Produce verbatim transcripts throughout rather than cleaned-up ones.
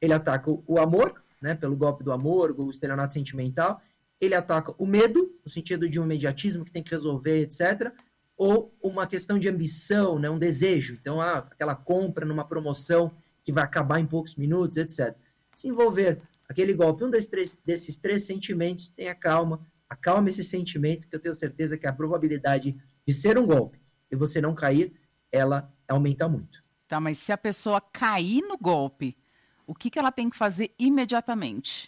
ele ataca o, o amor, né, pelo golpe do amor, o estelionato sentimental, ele ataca o medo, no sentido de um imediatismo que tem que resolver, etcétera, ou uma questão de ambição, né, um desejo, então ah, aquela compra numa promoção que vai acabar em poucos minutos, etcétera. Se envolver aquele golpe, um desses três, desses três sentimentos, tenha calma, acalme esse sentimento, que eu tenho certeza que a probabilidade de ser um golpe e você não cair, ela aumenta muito. Tá, mas se a pessoa cair no golpe, o que, que ela tem que fazer imediatamente?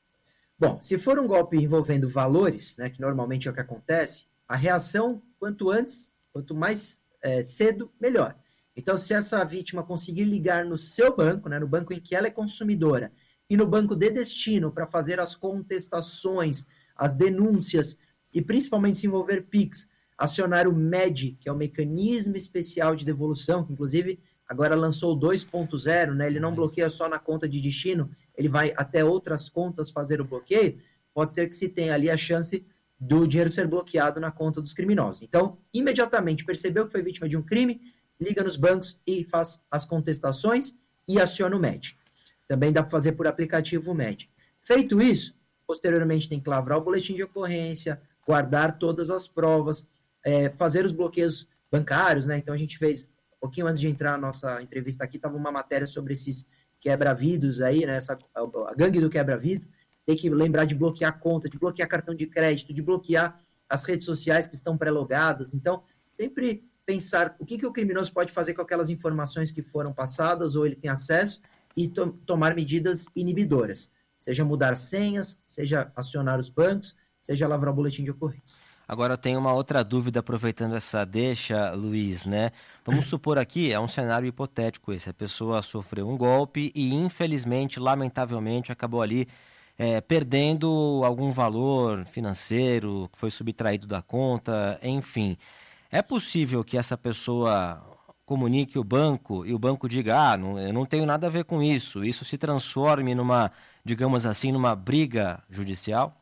Bom, se for um golpe envolvendo valores, né, que normalmente é o que acontece, a reação, quanto antes, quanto mais é, cedo, melhor. Então, se essa vítima conseguir ligar no seu banco, né, no banco em que ela é consumidora, e no banco de destino para fazer as contestações, as denúncias, e principalmente se envolver Pix, acionar o M E D, que é o Mecanismo Especial de Devolução, que inclusive agora lançou o dois ponto zero, né, ele não bloqueia só na conta de destino, ele vai até outras contas fazer o bloqueio, pode ser que se tenha ali a chance do dinheiro ser bloqueado na conta dos criminosos. Então, imediatamente percebeu que foi vítima de um crime, liga nos bancos e faz as contestações e aciona o M E D. Também dá para fazer por aplicativo o M E D. Feito isso, posteriormente tem que lavrar o boletim de ocorrência, guardar todas as provas, é, fazer os bloqueios bancários, né? Então a gente fez, um pouquinho antes de entrar na nossa entrevista aqui, estava uma matéria sobre esses quebra-vidros aí, né? Essa, a, a gangue do quebra-vidro. Tem que lembrar de bloquear a conta, de bloquear cartão de crédito, de bloquear as redes sociais que estão pré-logadas. Então, sempre pensar o que, que o criminoso pode fazer com aquelas informações que foram passadas ou ele tem acesso e to- tomar medidas inibidoras. Seja mudar senhas, seja acionar os bancos, seja lavrar o boletim de ocorrência. Agora eu tenho uma outra dúvida, aproveitando essa deixa, Luiz, né? Vamos supor aqui, é um cenário hipotético esse, a pessoa sofreu um golpe e infelizmente, lamentavelmente, acabou ali é, perdendo algum valor financeiro, que foi subtraído da conta, enfim. É possível que essa pessoa comunique o banco e o banco diga, ah, não, eu não tenho nada a ver com isso, isso se transforme numa, digamos assim, numa briga judicial?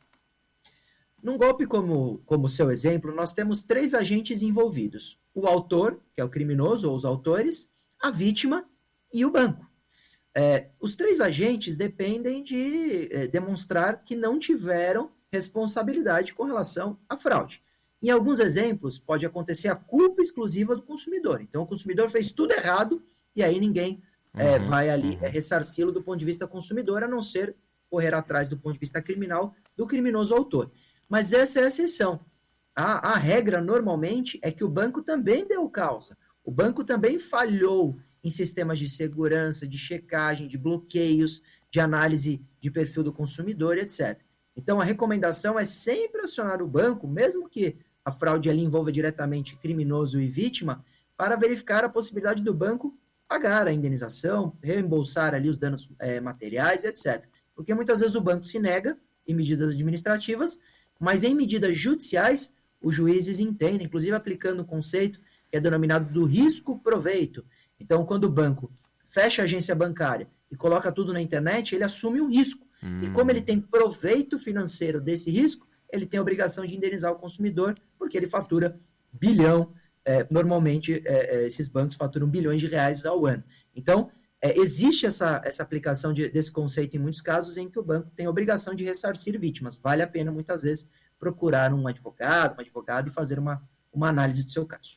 Num golpe como como seu exemplo, nós temos três agentes envolvidos. O autor, que é o criminoso, ou os autores, a vítima e o banco. É, os três agentes dependem de é, demonstrar que não tiveram responsabilidade com relação à fraude. Em alguns exemplos, pode acontecer a culpa exclusiva do consumidor. Então, o consumidor fez tudo errado e aí ninguém é, uhum, vai ali uhum. é, ressarci-lo do ponto de vista consumidor, a não ser correr atrás do ponto de vista criminal do criminoso autor. Mas essa é a exceção. A, a regra, normalmente, é que o banco também deu causa. O banco também falhou em sistemas de segurança, de checagem, de bloqueios, de análise de perfil do consumidor, etcétera. Então, a recomendação é sempre acionar o banco, mesmo que a fraude ali envolva diretamente criminoso e vítima, para verificar a possibilidade do banco pagar a indenização, reembolsar ali os danos é, materiais, etcétera. Porque muitas vezes o banco se nega em medidas administrativas, mas em medidas judiciais, os juízes entendem, inclusive aplicando o conceito que é denominado do risco-proveito. Então, quando o banco fecha a agência bancária e coloca tudo na internet, ele assume um risco. Hum. E como ele tem proveito financeiro desse risco, ele tem a obrigação de indenizar o consumidor, porque ele fatura bilhão, é, normalmente é, esses bancos faturam bilhões de reais ao ano. Então, é, existe essa, essa aplicação de, desse conceito em muitos casos em que o banco tem a obrigação de ressarcir vítimas. Vale a pena, muitas vezes, procurar um advogado, uma advogada e fazer uma, uma análise do seu caso.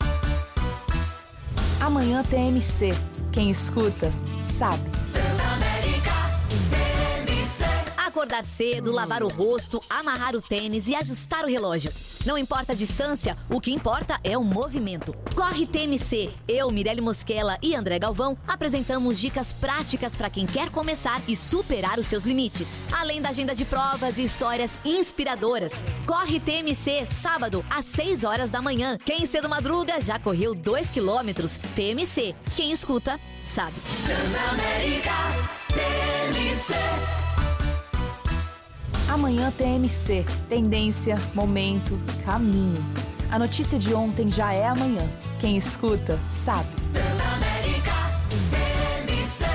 Amanhã T M C. Quem escuta, sabe. Acordar cedo, lavar o rosto, amarrar o tênis e ajustar o relógio. Não importa a distância, o que importa é o movimento. Corre T M C. Eu, Mirelle Mosquela e André Galvão apresentamos dicas práticas para quem quer começar e superar os seus limites. Além da agenda de provas e histórias inspiradoras. Corre T M C, sábado, às seis horas da manhã. Quem cedo madruga já correu dois quilômetros. T M C. Quem escuta, sabe. Transamérica, T M C. Amanhã T M C. Tendência, momento, caminho. A notícia de ontem já é amanhã. Quem escuta, sabe. Transamérica, T M C.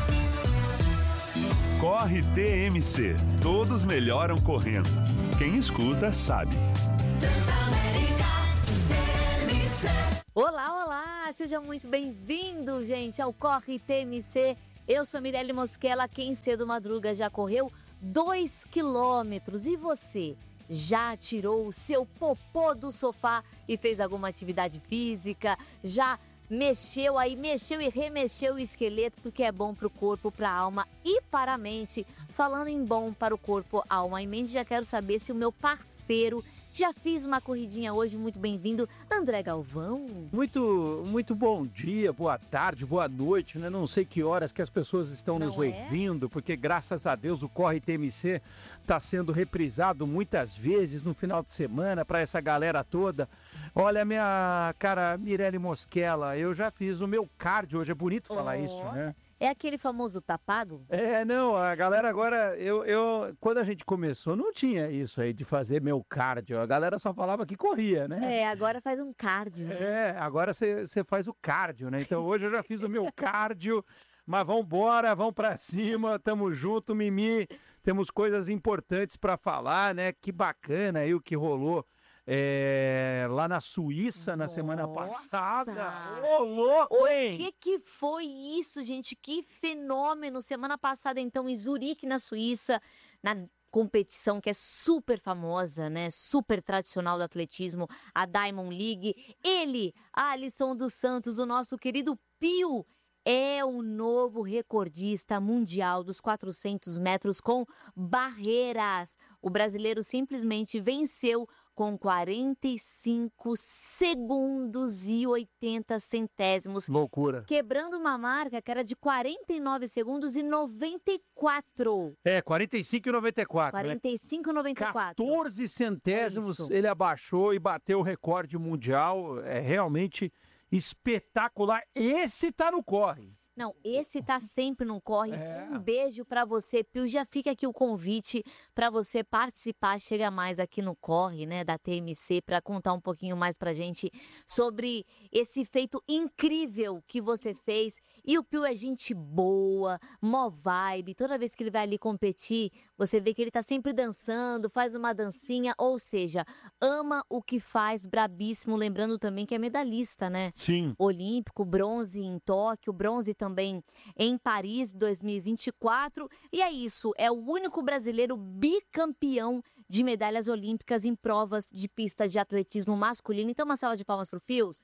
Corre T M C. Todos melhoram correndo. Quem escuta, sabe. Transamérica, T M C. Olá, olá! Seja muito bem-vindo, gente, ao Corre T M C. Eu sou Mirelle Mosquela, quem cedo madruga já correu dois quilômetros. E você, já tirou o seu popô do sofá e fez alguma atividade física? Já mexeu aí, mexeu e remexeu o esqueleto, porque é bom para o corpo, para a alma e para a mente. Falando em bom para o corpo, alma e mente, já quero saber se o meu parceiro já fiz uma corridinha hoje. Muito bem-vindo, André Galvão. Muito, muito bom dia, boa tarde, boa noite, né? Não sei que horas que as pessoas estão Não nos é? ouvindo, porque graças a Deus o Corre T M C está sendo reprisado muitas vezes no final de semana para essa galera toda. Olha, minha cara Mirelle Mosquela, eu já fiz o meu cardio hoje, é bonito falar Oh. isso, né? É aquele famoso tapado? É, não, a galera agora, eu, eu, quando a gente começou, não tinha isso aí de fazer meu cardio, a galera só falava que corria, né? É, agora faz um cardio. É, agora você faz o cardio, né? Então hoje eu já fiz o meu cardio, mas vamos embora, vamos pra cima, tamo junto, Mimi. Temos coisas importantes pra falar, né? Que bacana aí o que rolou é, lá na Suíça na semana Nossa! passada. Ô, louco, O hein? que que foi isso, gente? Que fenômeno! Semana passada, então, em Zurique, na Suíça, na competição que é super famosa, né? Super tradicional do atletismo, a Diamond League. Ele, Alisson dos Santos, o nosso querido Pio, é o novo recordista mundial dos quatrocentos metros com barreiras. O brasileiro simplesmente venceu com quarenta e cinco segundos e oitenta centésimos, Loucura. quebrando uma marca que era de quarenta e nove segundos e noventa e quatro. É, quarenta e cinco e noventa e quatro, né? quarenta e cinco e noventa e quatro. quatorze centésimos É isso. ele abaixou e bateu o recorde mundial. É realmente espetacular. Esse tá no corre. Não, esse tá sempre no corre. É. Um beijo pra você, Pio. Já fica aqui o convite pra você participar. Chega mais aqui no corre, né, da T M C, pra contar um pouquinho mais pra gente sobre esse feito incrível que você fez. E o Pio é gente boa, mó vibe. Toda vez que ele vai ali competir, você vê que ele tá sempre dançando, faz uma dancinha, ou seja, ama o que faz, brabíssimo. Lembrando também que é medalhista, né? Sim. Olímpico, bronze em Tóquio, bronze também em Paris dois mil e vinte e quatro. E é isso, é o único brasileiro bicampeão de medalhas olímpicas em provas de pista de atletismo masculino. Então, uma salva de palmas pro Fios.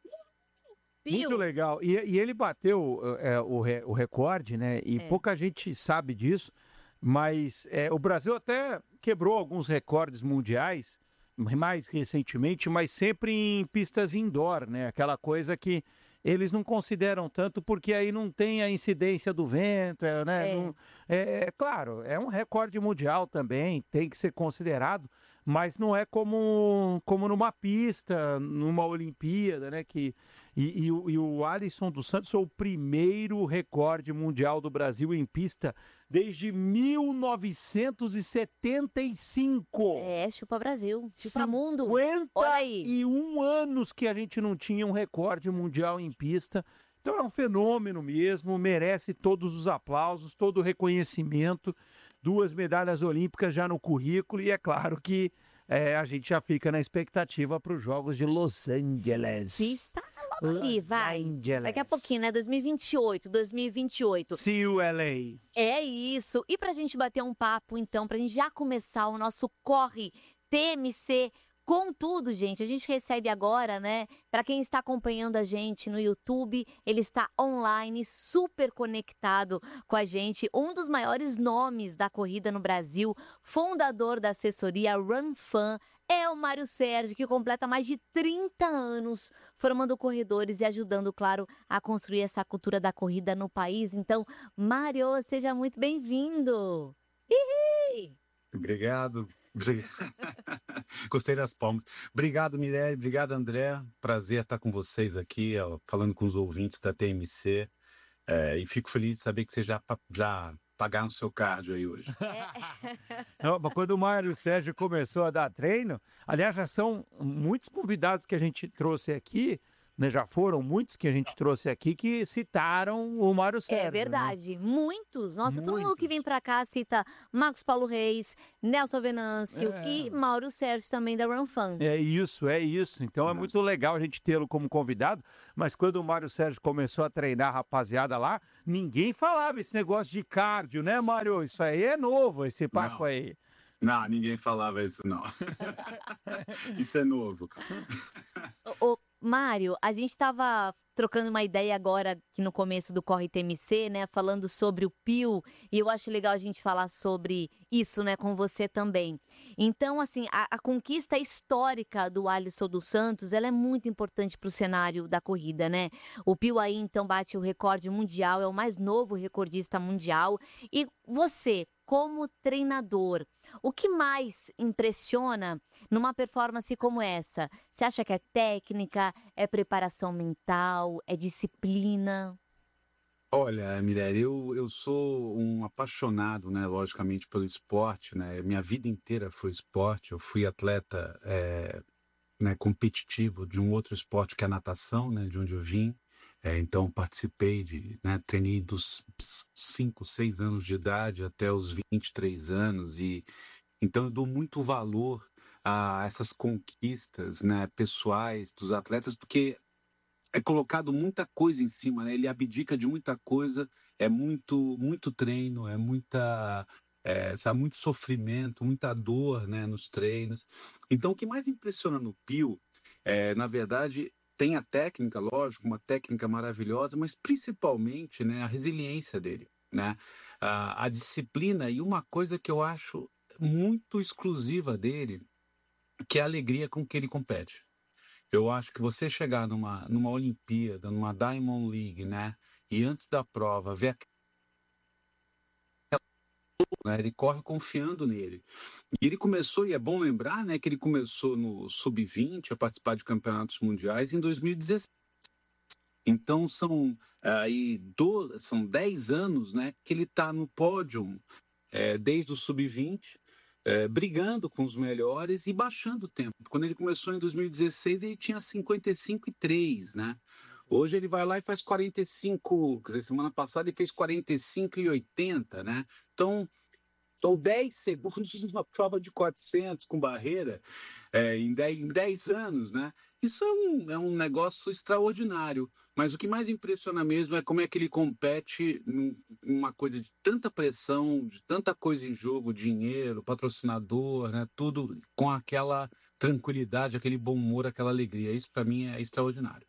Muito legal. E, e ele bateu é, o, re- o recorde, né? E É. pouca gente sabe disso, mas é, o Brasil até quebrou alguns recordes mundiais, mais recentemente, mas sempre em pistas indoor, né? Aquela coisa que eles não consideram tanto, porque aí não tem a incidência do vento, é, né? É. Não- é, é claro, é um recorde mundial também, tem que ser considerado, mas não é como, como numa pista, numa Olimpíada, né? Que, e, e o- e o Alisson dos Santos é o primeiro recorde mundial do Brasil em pista desde mil novecentos e setenta e cinco. É, chupa Brasil, chupa mundo. cinquenta Olha aí. e um anos que a gente não tinha um recorde mundial em pista. Então é um fenômeno mesmo, merece todos os aplausos, todo o reconhecimento. Duas medalhas olímpicas já no currículo e é claro que é, a gente já fica na expectativa para os Jogos de Los Angeles. Pista logo ali, Los vai. Angeles. Daqui a pouquinho, né? dois mil e vinte e oito, dois mil e vinte e oito. See you, L A. É isso. E pra gente bater um papo, então, pra gente já começar o nosso Corre T M C com tudo, gente. A gente recebe agora, né? Pra quem está acompanhando a gente no YouTube, ele está online, super conectado com a gente. Um dos maiores nomes da corrida no Brasil, fundador da assessoria RunFan, é o Mário Sérgio, que completa mais de trinta anos formando corredores e ajudando, claro, a construir essa cultura da corrida no país. Então, Mário, seja muito bem-vindo. Ihi! Obrigado. Obri- Gostei das palmas. Obrigado, Mirelle. Obrigado, André. Prazer estar com vocês aqui, ó, falando com os ouvintes da T M C. É, e fico feliz de saber que vocês já, pa- já pagaram o seu cardio aí hoje. Não, mas quando o Mário Sérgio começou a dar treino, aliás, já são muitos convidados que a gente trouxe aqui, né? Já foram muitos que a gente trouxe aqui que citaram o Mário Sérgio. É verdade, né? Muitos. Nossa, todo mundo que Muitos. vem pra cá cita Marcos Paulo Reis, Nelson Venâncio É. e Mauro Sérgio também da Run Fun. É isso, é isso. Então é muito legal a gente tê-lo como convidado, mas quando o Mário Sérgio começou a treinar a rapaziada lá, ninguém falava esse negócio de cardio, né, Mário? Isso aí é novo, esse papo Não. aí. Não, ninguém falava isso, não. Isso é novo. Ô, ô, Mário, a gente estava trocando uma ideia agora aqui no começo do Corre T M C, né? Falando sobre o Pio, e eu acho legal a gente falar sobre isso, né, com você também. Então, assim, a, a conquista histórica do Alisson dos Santos, ela é muito importante para o cenário da corrida, né? O Pio aí, então, bate o recorde mundial, é o mais novo recordista mundial. E você, como treinador, o que mais impressiona numa performance como essa? Você acha que é técnica, é preparação mental, é disciplina? Olha, Mirelle, eu, eu sou um apaixonado, né, logicamente, pelo esporte, né? Minha vida inteira foi esporte. Eu fui atleta, é, né, competitivo de um outro esporte que é a natação, né, de onde eu vim. É, então, participei de, né, treinei dos cinco, seis anos de idade até os vinte e três anos. E então eu dou muito valor a essas conquistas, né, pessoais dos atletas, porque é colocado muita coisa em cima, né? Ele abdica de muita coisa, é muito, muito treino, é muita, é, sabe, muito sofrimento, muita dor, né, nos treinos. Então, o que mais impressiona no Pio, é, na verdade, tem a técnica, lógico, uma técnica maravilhosa, mas principalmente, né, a resiliência dele, né? A, a disciplina e uma coisa que eu acho muito exclusiva dele, que é a alegria com que ele compete. Eu acho que você chegar numa, numa Olimpíada, numa Diamond League, né? E antes da prova, ver aquela, né, ele corre confiando nele. E ele começou, e é bom lembrar, né, que ele começou no sub vinte a participar de campeonatos mundiais em dois mil e dezesseis. Então são aí do, são dez anos, né, que ele está no pódio, é, desde o sub vinte. É, brigando com os melhores e baixando o tempo. Quando ele começou em dois mil e dezesseis, ele tinha cinquenta e cinco e três, né? Hoje ele vai lá e faz quarenta e cinco, quer dizer, semana passada ele fez quarenta e cinco e oitenta, né? Então, então dez segundos numa prova de quatrocentos com barreira, é, em, dez, em dez anos, né? Isso é um, é um negócio extraordinário. Mas o que mais impressiona mesmo é como é que ele compete numa coisa de tanta pressão, de tanta coisa em jogo, dinheiro, patrocinador, né? Tudo com aquela tranquilidade, aquele bom humor, aquela alegria. Isso para mim é extraordinário.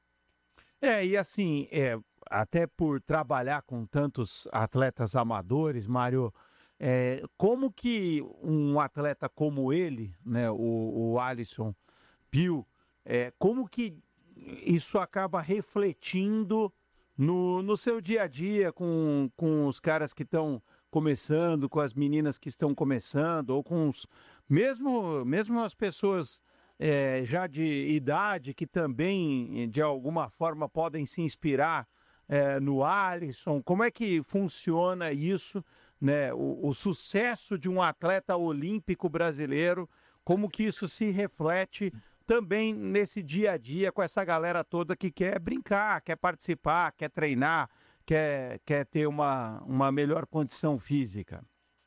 É, e assim, é, até por trabalhar com tantos atletas amadores, Mário, é, como que um atleta como ele, né, o, o Alisson Pio, é, como que isso acaba refletindo no, no seu dia a dia com, com os caras que estão começando, com as meninas que estão começando, ou com os, mesmo, mesmo as pessoas é, já de idade que também, de alguma forma, podem se inspirar é, no Alisson? Como é que funciona isso, né? O, o sucesso de um atleta olímpico brasileiro, como que isso se reflete também nesse dia a dia com essa galera toda que quer brincar, quer participar, quer treinar, quer, quer ter uma, uma melhor condição física?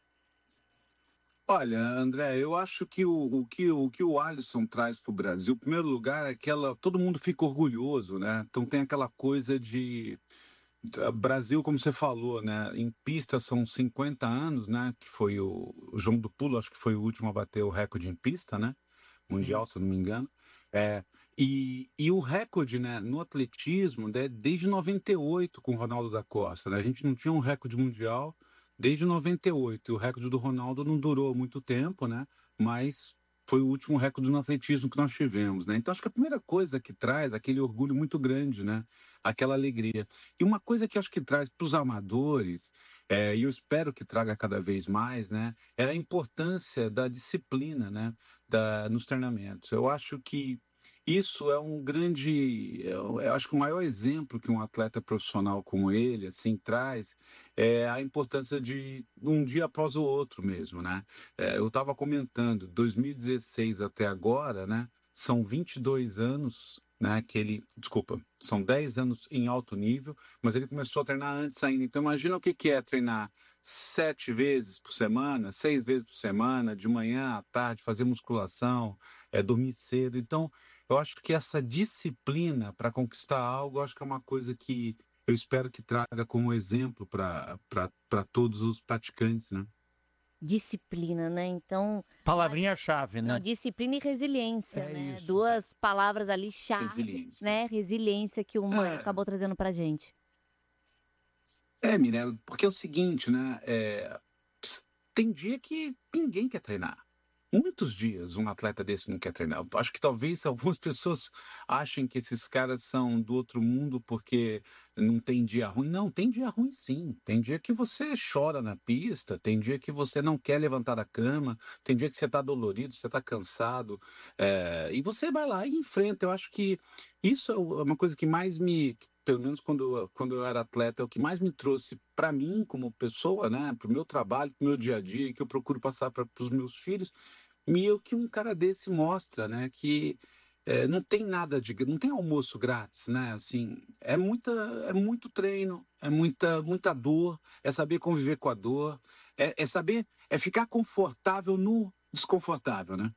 Olha, André, eu acho que o, o, que, o que o Alisson traz para o Brasil, em primeiro lugar, é aquela. Todo mundo fica orgulhoso, né? Então tem aquela coisa de. Brasil, como você falou, né? Em pista são cinquenta anos, né? Que foi o, o João do Pulo, acho que foi o último a bater o recorde em pista, né? Mundial, se eu não me engano. É, e, e o recorde, né, no atletismo, né, desde noventa e oito com o Ronaldo da Costa, né? A gente não tinha um recorde mundial desde noventa e oito. E o recorde do Ronaldo não durou muito tempo, né? Mas foi o último recorde no atletismo que nós tivemos, né? Então acho que a primeira coisa que traz aquele orgulho muito grande, né? Aquela alegria. E uma coisa que acho que traz para os amadores, é, e eu espero que traga cada vez mais, né? É a importância da disciplina, né? Da, nos treinamentos. Eu acho que isso é um grande, eu, eu acho que o maior exemplo que um atleta profissional como ele, assim, traz é a importância de um dia após o outro mesmo, né? É, eu estava comentando, dois mil e dezesseis até agora, né? São vinte e dois anos né, que ele, desculpa, são dez anos em alto nível, mas ele começou a treinar antes ainda. Então imagina o que, que é treinar sete vezes por semana, seis vezes por semana, de manhã à tarde, fazer musculação, é, dormir cedo. Então, eu acho que essa disciplina para conquistar algo, eu acho que é uma coisa que eu espero que traga como exemplo para todos os praticantes, né? Disciplina, né? Então, Palavrinha-chave, né? não, disciplina e resiliência, É né? isso. Duas palavras ali chave, Resiliência. né? Resiliência que o Mário É. acabou trazendo pra gente. É, Mirella, porque é o seguinte, né? É, ps- tem dia que ninguém quer treinar. Muitos dias um atleta desse não quer treinar. Eu acho que talvez algumas pessoas achem que esses caras são do outro mundo porque não tem dia ruim. Não, tem dia ruim sim. Tem dia que você chora na pista, tem dia que você não quer levantar da cama, tem dia que você está dolorido, você está cansado. é, e você vai lá e enfrenta. Eu acho que isso é uma coisa que mais me, pelo menos quando, eu- quando eu era atleta, é o que mais me trouxe para mim como pessoa, né, para o meu trabalho, para o meu dia a dia, que eu procuro passar para os meus filhos. E é o que um cara desse mostra, né, que é, não tem nada de, não tem almoço grátis, né, assim, é muita, é muito treino, é muita, muita dor, é saber conviver com a dor, é, é saber, é ficar confortável no desconfortável, né?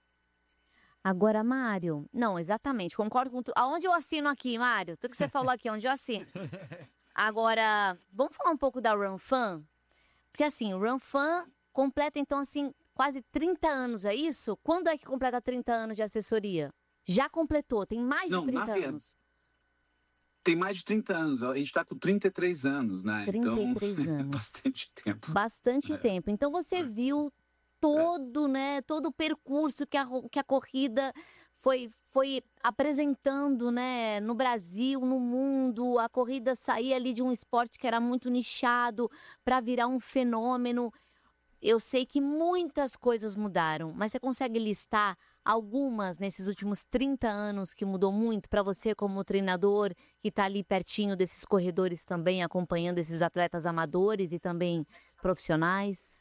Agora, Mário, não, exatamente, concordo com tudo. Aonde eu assino aqui, Mário? Tudo que você falou aqui, onde eu assino. Agora, vamos falar um pouco da Run Fun? Porque assim, o Run Fun completa, então, assim, quase trinta anos, é isso? Quando é que completa trinta anos de assessoria? Já completou, tem mais Não, de na trinta verdade, anos. tem mais de trinta anos, a gente está com trinta e três anos, né? trinta e Então, três é anos. bastante tempo. Bastante É. tempo. Então você viu todo, né, todo o percurso que a, ro- que a corrida foi, foi apresentando, né, no Brasil, no mundo. A corrida saía ali de um esporte que era muito nichado para virar um fenômeno. Eu sei que muitas coisas mudaram, mas você consegue listar algumas nesses últimos trinta anos que mudou muito para você como treinador, que está ali pertinho desses corredores também, acompanhando esses atletas amadores e também profissionais?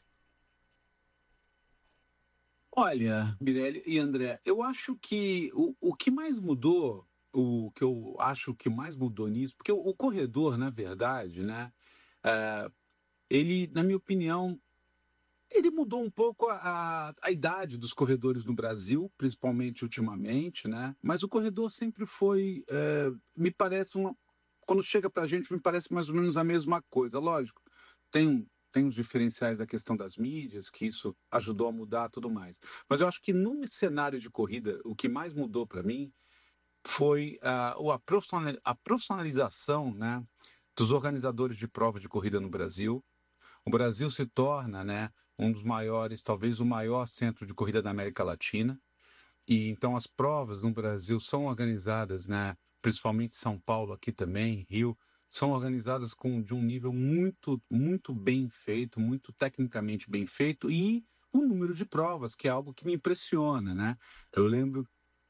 Olha, Mirelle e André, eu acho que o, o que mais mudou, o que eu acho que mais mudou nisso, porque o, o corredor, na verdade, né, é, ele, na minha opinião, ele mudou um pouco a, a, a idade dos corredores no Brasil, principalmente ultimamente, né? Mas o corredor sempre foi, é, me parece, uma, quando chega pra gente, me parece mais ou menos a mesma coisa. Lógico, tem, tem os diferenciais da questão das mídias, que isso ajudou a mudar tudo mais. Mas eu acho que no cenário de corrida, o que mais mudou para mim foi a, o- a profissional- a profissionalização, né, dos organizadores de prova de corrida no Brasil. O Brasil se torna, né, um dos maiores, talvez o maior centro de corrida da América Latina. E então as provas no Brasil são organizadas, né, principalmente São Paulo aqui também, Rio, são organizadas com de um nível muito, muito bem feito, muito tecnicamente bem feito e o número de provas, que é algo que me impressiona, né? Eu lembro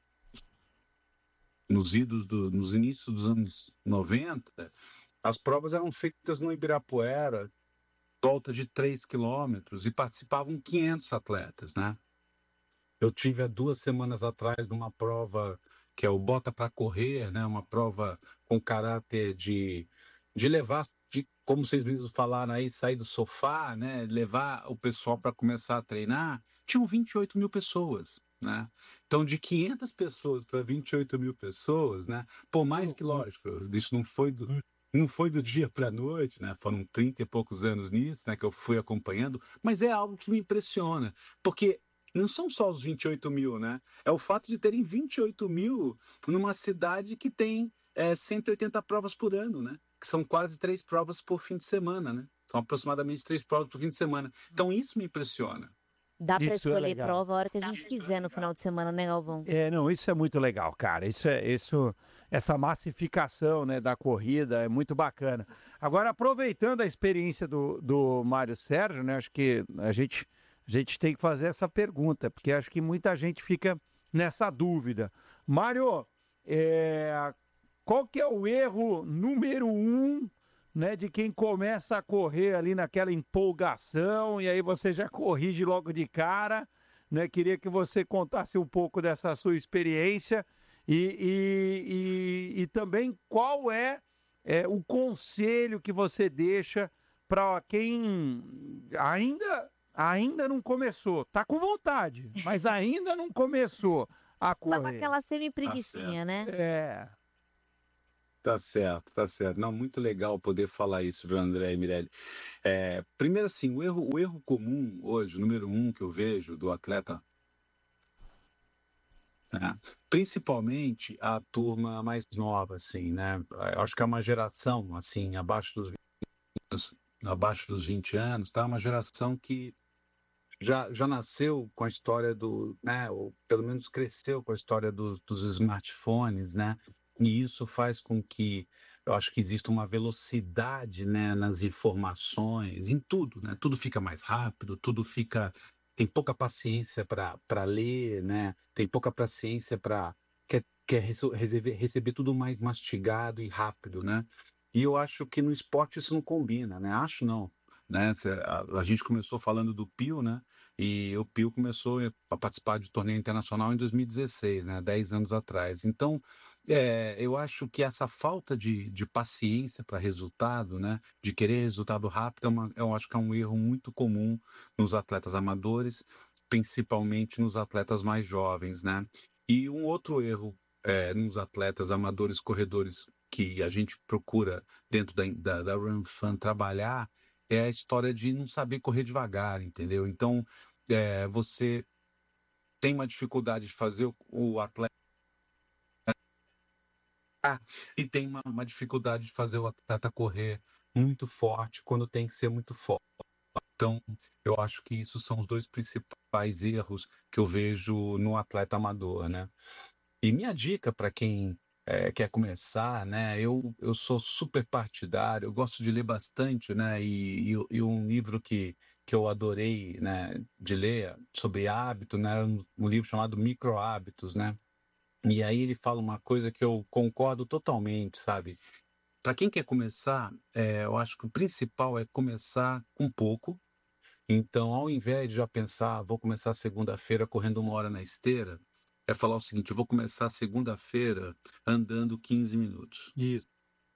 nos idos do, nos inícios dos anos noventa, as provas eram feitas no Ibirapuera, volta de três quilômetros, e participavam quinhentos atletas, né? Eu tive há duas semanas atrás uma prova que é o Bota para Correr, né? Uma prova com caráter de, de levar, de, como vocês mesmos falaram aí, sair do sofá, né? Levar o pessoal para começar a treinar. Tinham vinte e oito mil pessoas, né? Então, de quinhentas pessoas para vinte e oito mil pessoas, né? Por mais que, lógico, isso não foi do, não foi do dia para a noite, né? Foram trinta e poucos anos nisso, né? Que eu fui acompanhando, mas é algo que me impressiona, porque não são só os vinte e oito mil, né? É o fato de terem vinte e oito mil numa cidade que tem é, cento e oitenta provas por ano, né? Que são quase três provas por fim de semana, né? São aproximadamente três provas por fim de semana. Então isso me impressiona. Dá para Isso é escolher legal. prova a hora que a gente quiser no final de semana, né, Galvão? É, não, isso é muito legal, cara. Isso é isso, essa massificação, né, da corrida é muito bacana. Agora, aproveitando a experiência do, do Mário Sérgio, né, acho que a gente, a gente tem que fazer essa pergunta, porque acho que muita gente fica nessa dúvida. Mário, é, qual que é o erro número um, né, de quem começa a correr ali naquela empolgação e aí você já corrige logo de cara, né? Queria que você contasse um pouco dessa sua experiência E, e, e, e também qual é, é o conselho que você deixa para quem ainda, ainda não começou, tá com vontade, mas ainda não começou a Tá com correr. aquela semi-preguicinha, né? É. Tá certo, tá certo. Não, muito legal poder falar isso, viu, André e Mirelle. É, primeiro, assim, o erro, o erro comum hoje, o número um que eu vejo do atleta, né, principalmente a turma mais nova, assim, né? Eu acho que é uma geração, assim, abaixo dos vinte, abaixo dos vinte anos, tá? Uma geração que já, já nasceu com a história do, né? Ou pelo menos cresceu com a história do- dos smartphones, né? E isso faz com que eu acho que exista uma velocidade, né, nas informações, em tudo, né? Tudo fica mais rápido, tudo fica tem pouca paciência para para ler, né? Tem pouca paciência para quer, quer reso- receber, receber tudo mais mastigado e rápido, né? E eu acho que no esporte isso não combina, né? Acho não, né? Cê- A, a gente começou falando do Pio, né? E o Pio começou a participar de torneio internacional em dois mil e dezesseis, né? Dez anos atrás. Então, é, eu acho que essa falta de, de paciência para resultado, né? De querer resultado rápido, é uma- eu acho que é um erro muito comum nos atletas amadores, principalmente nos atletas mais jovens, né? E um outro erro é, nos atletas amadores corredores que a gente procura dentro da, da, da Run Fun trabalhar é a história de não saber correr devagar, entendeu? Então, é, você tem uma dificuldade de fazer o, o atleta e tem uma, uma dificuldade de fazer o atleta correr muito forte quando tem que ser muito forte. Então, eu acho que isso são os dois principais erros que eu vejo no atleta amador, né? E minha dica para quem eh, quer começar, né? Eu, eu sou super partidário, eu gosto de ler bastante, né? E, e, e um livro que, que eu adorei, né, de ler sobre hábito, né? Um, um livro chamado Micro Hábitos, né? E aí ele fala uma coisa que eu concordo totalmente, sabe? Para quem quer começar, eh, eu acho que o principal é começar com pouco. Então, ao invés de já pensar, vou começar segunda-feira correndo uma hora na esteira, é falar o seguinte: eu vou começar segunda-feira andando quinze minutos. Isso.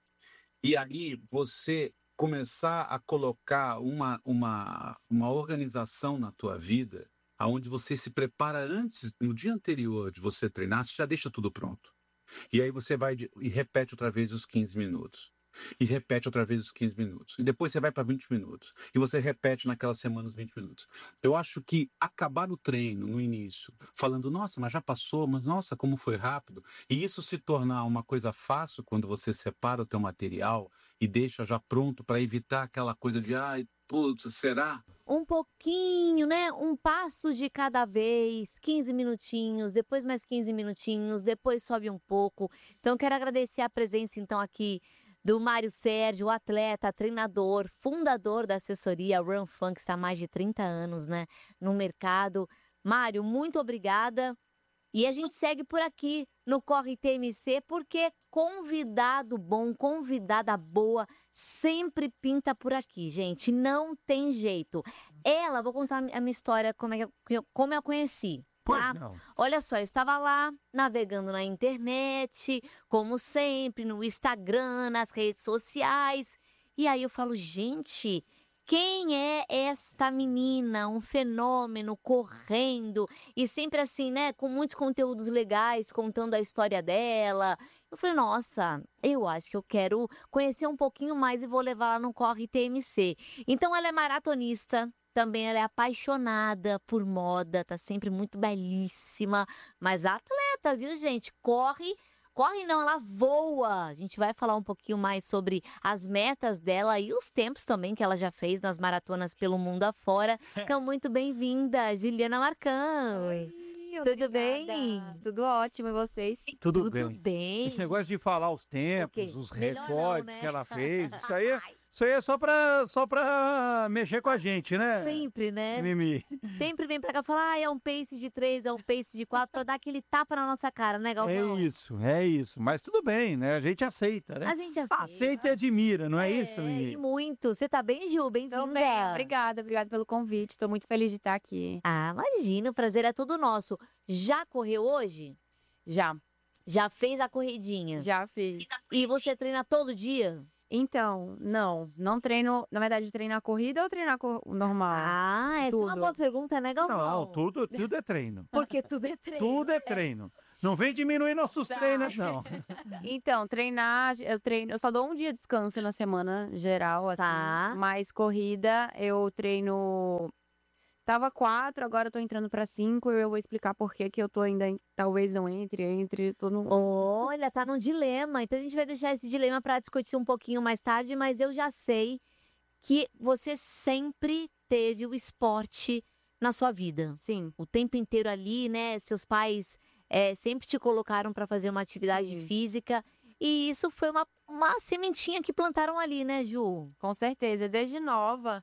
E aí você começar a colocar uma, uma, uma organização na tua vida, aonde você se prepara antes, no dia anterior de você treinar, você já deixa tudo pronto. E aí você vai de- e repete outra vez os quinze minutos. E repete outra vez os quinze minutos. E depois você vai para vinte minutos. E você repete naquela semana os vinte minutos. Eu acho que acabar o treino no início, falando, nossa, mas já passou, mas nossa, como foi rápido. E isso se tornar uma coisa fácil quando você separa o teu material e deixa já pronto para evitar aquela coisa de, ai, putz, será? Um pouquinho, né? Um passo de cada vez, quinze minutinhos, depois mais quinze minutinhos, depois sobe um pouco. Então, quero agradecer a presença, então, aqui do Mário Sérgio, atleta, treinador, fundador da assessoria Run Fun, que está há mais de trinta anos, né, no mercado. Mário, muito obrigada. E a gente segue por aqui no Corre T M C, porque convidado bom, convidada boa, sempre pinta por aqui, gente. Não tem jeito. Ela, vou contar a minha história, como, é que eu, como eu conheci. Pois tá? não. Olha só, eu estava lá, navegando na internet, como sempre, no Instagram, nas redes sociais. E aí eu falo, gente, quem é esta menina? Um fenômeno, correndo. E sempre assim, né? Com muitos conteúdos legais, contando a história dela. Eu falei, nossa, eu acho que eu quero conhecer um pouquinho mais e vou levar ela no Corre T M C. Então ela é maratonista. Também ela é apaixonada por moda, tá sempre muito belíssima. Mas atleta, viu, gente? Corre, corre não, ela voa. A gente vai falar um pouquinho mais sobre as metas dela e os tempos também que ela já fez nas maratonas pelo mundo afora. Então, muito bem-vinda, Juliana Marcão. Tudo bem? Tudo ótimo, e vocês? Tudo, Tudo bem. bem. Esse negócio de falar os tempos, quê? os Melhor não, recordes né? que ela fez, isso aí, é- isso aí é só pra, só pra mexer com a gente, né? Sempre, né? Mimi. Sempre vem pra cá falar, ah, é um pace de três, é um pace de quatro, pra dar aquele tapa na nossa cara, né, Galvão? É isso, é isso. Mas tudo bem, né? A gente aceita, né? A gente aceita. Aceita e admira, não é, isso, É, Mimi? e muito. Você tá bem, Ju? Tô Bem-vinda. bem, obrigada, obrigada pelo convite. Tô muito feliz de estar aqui. Ah, imagina, o prazer é todo nosso. Já correu hoje? Já. Já fez a corridinha? Já fiz. E você treina todo dia? Então, não. Não treino, na verdade, treinar corrida ou treinar cor- normal? Ah, essa é uma Tudo. boa pergunta, né, Galvão? Não, tudo, tudo é treino. Porque tudo é treino. Tudo é treino. Não vem diminuir nossos Tá. treinos, não. Então, treinar, eu treino, eu só dou um dia de descanso na semana geral, assim. Tá. Mas corrida, eu treino. Tava quatro, agora eu tô entrando pra cinco. Eu vou explicar por que que eu tô ainda. em- Talvez não entre, entre. Tô no... Olha, tá num dilema. Então a gente vai deixar esse dilema para discutir um pouquinho mais tarde, mas eu já sei que você sempre teve o esporte na sua vida. Sim. O tempo inteiro ali, né? Seus pais eh, sempre te colocaram para fazer uma atividade Sim. física. E isso foi uma, uma sementinha que plantaram ali, né, Ju? Com certeza. Desde nova,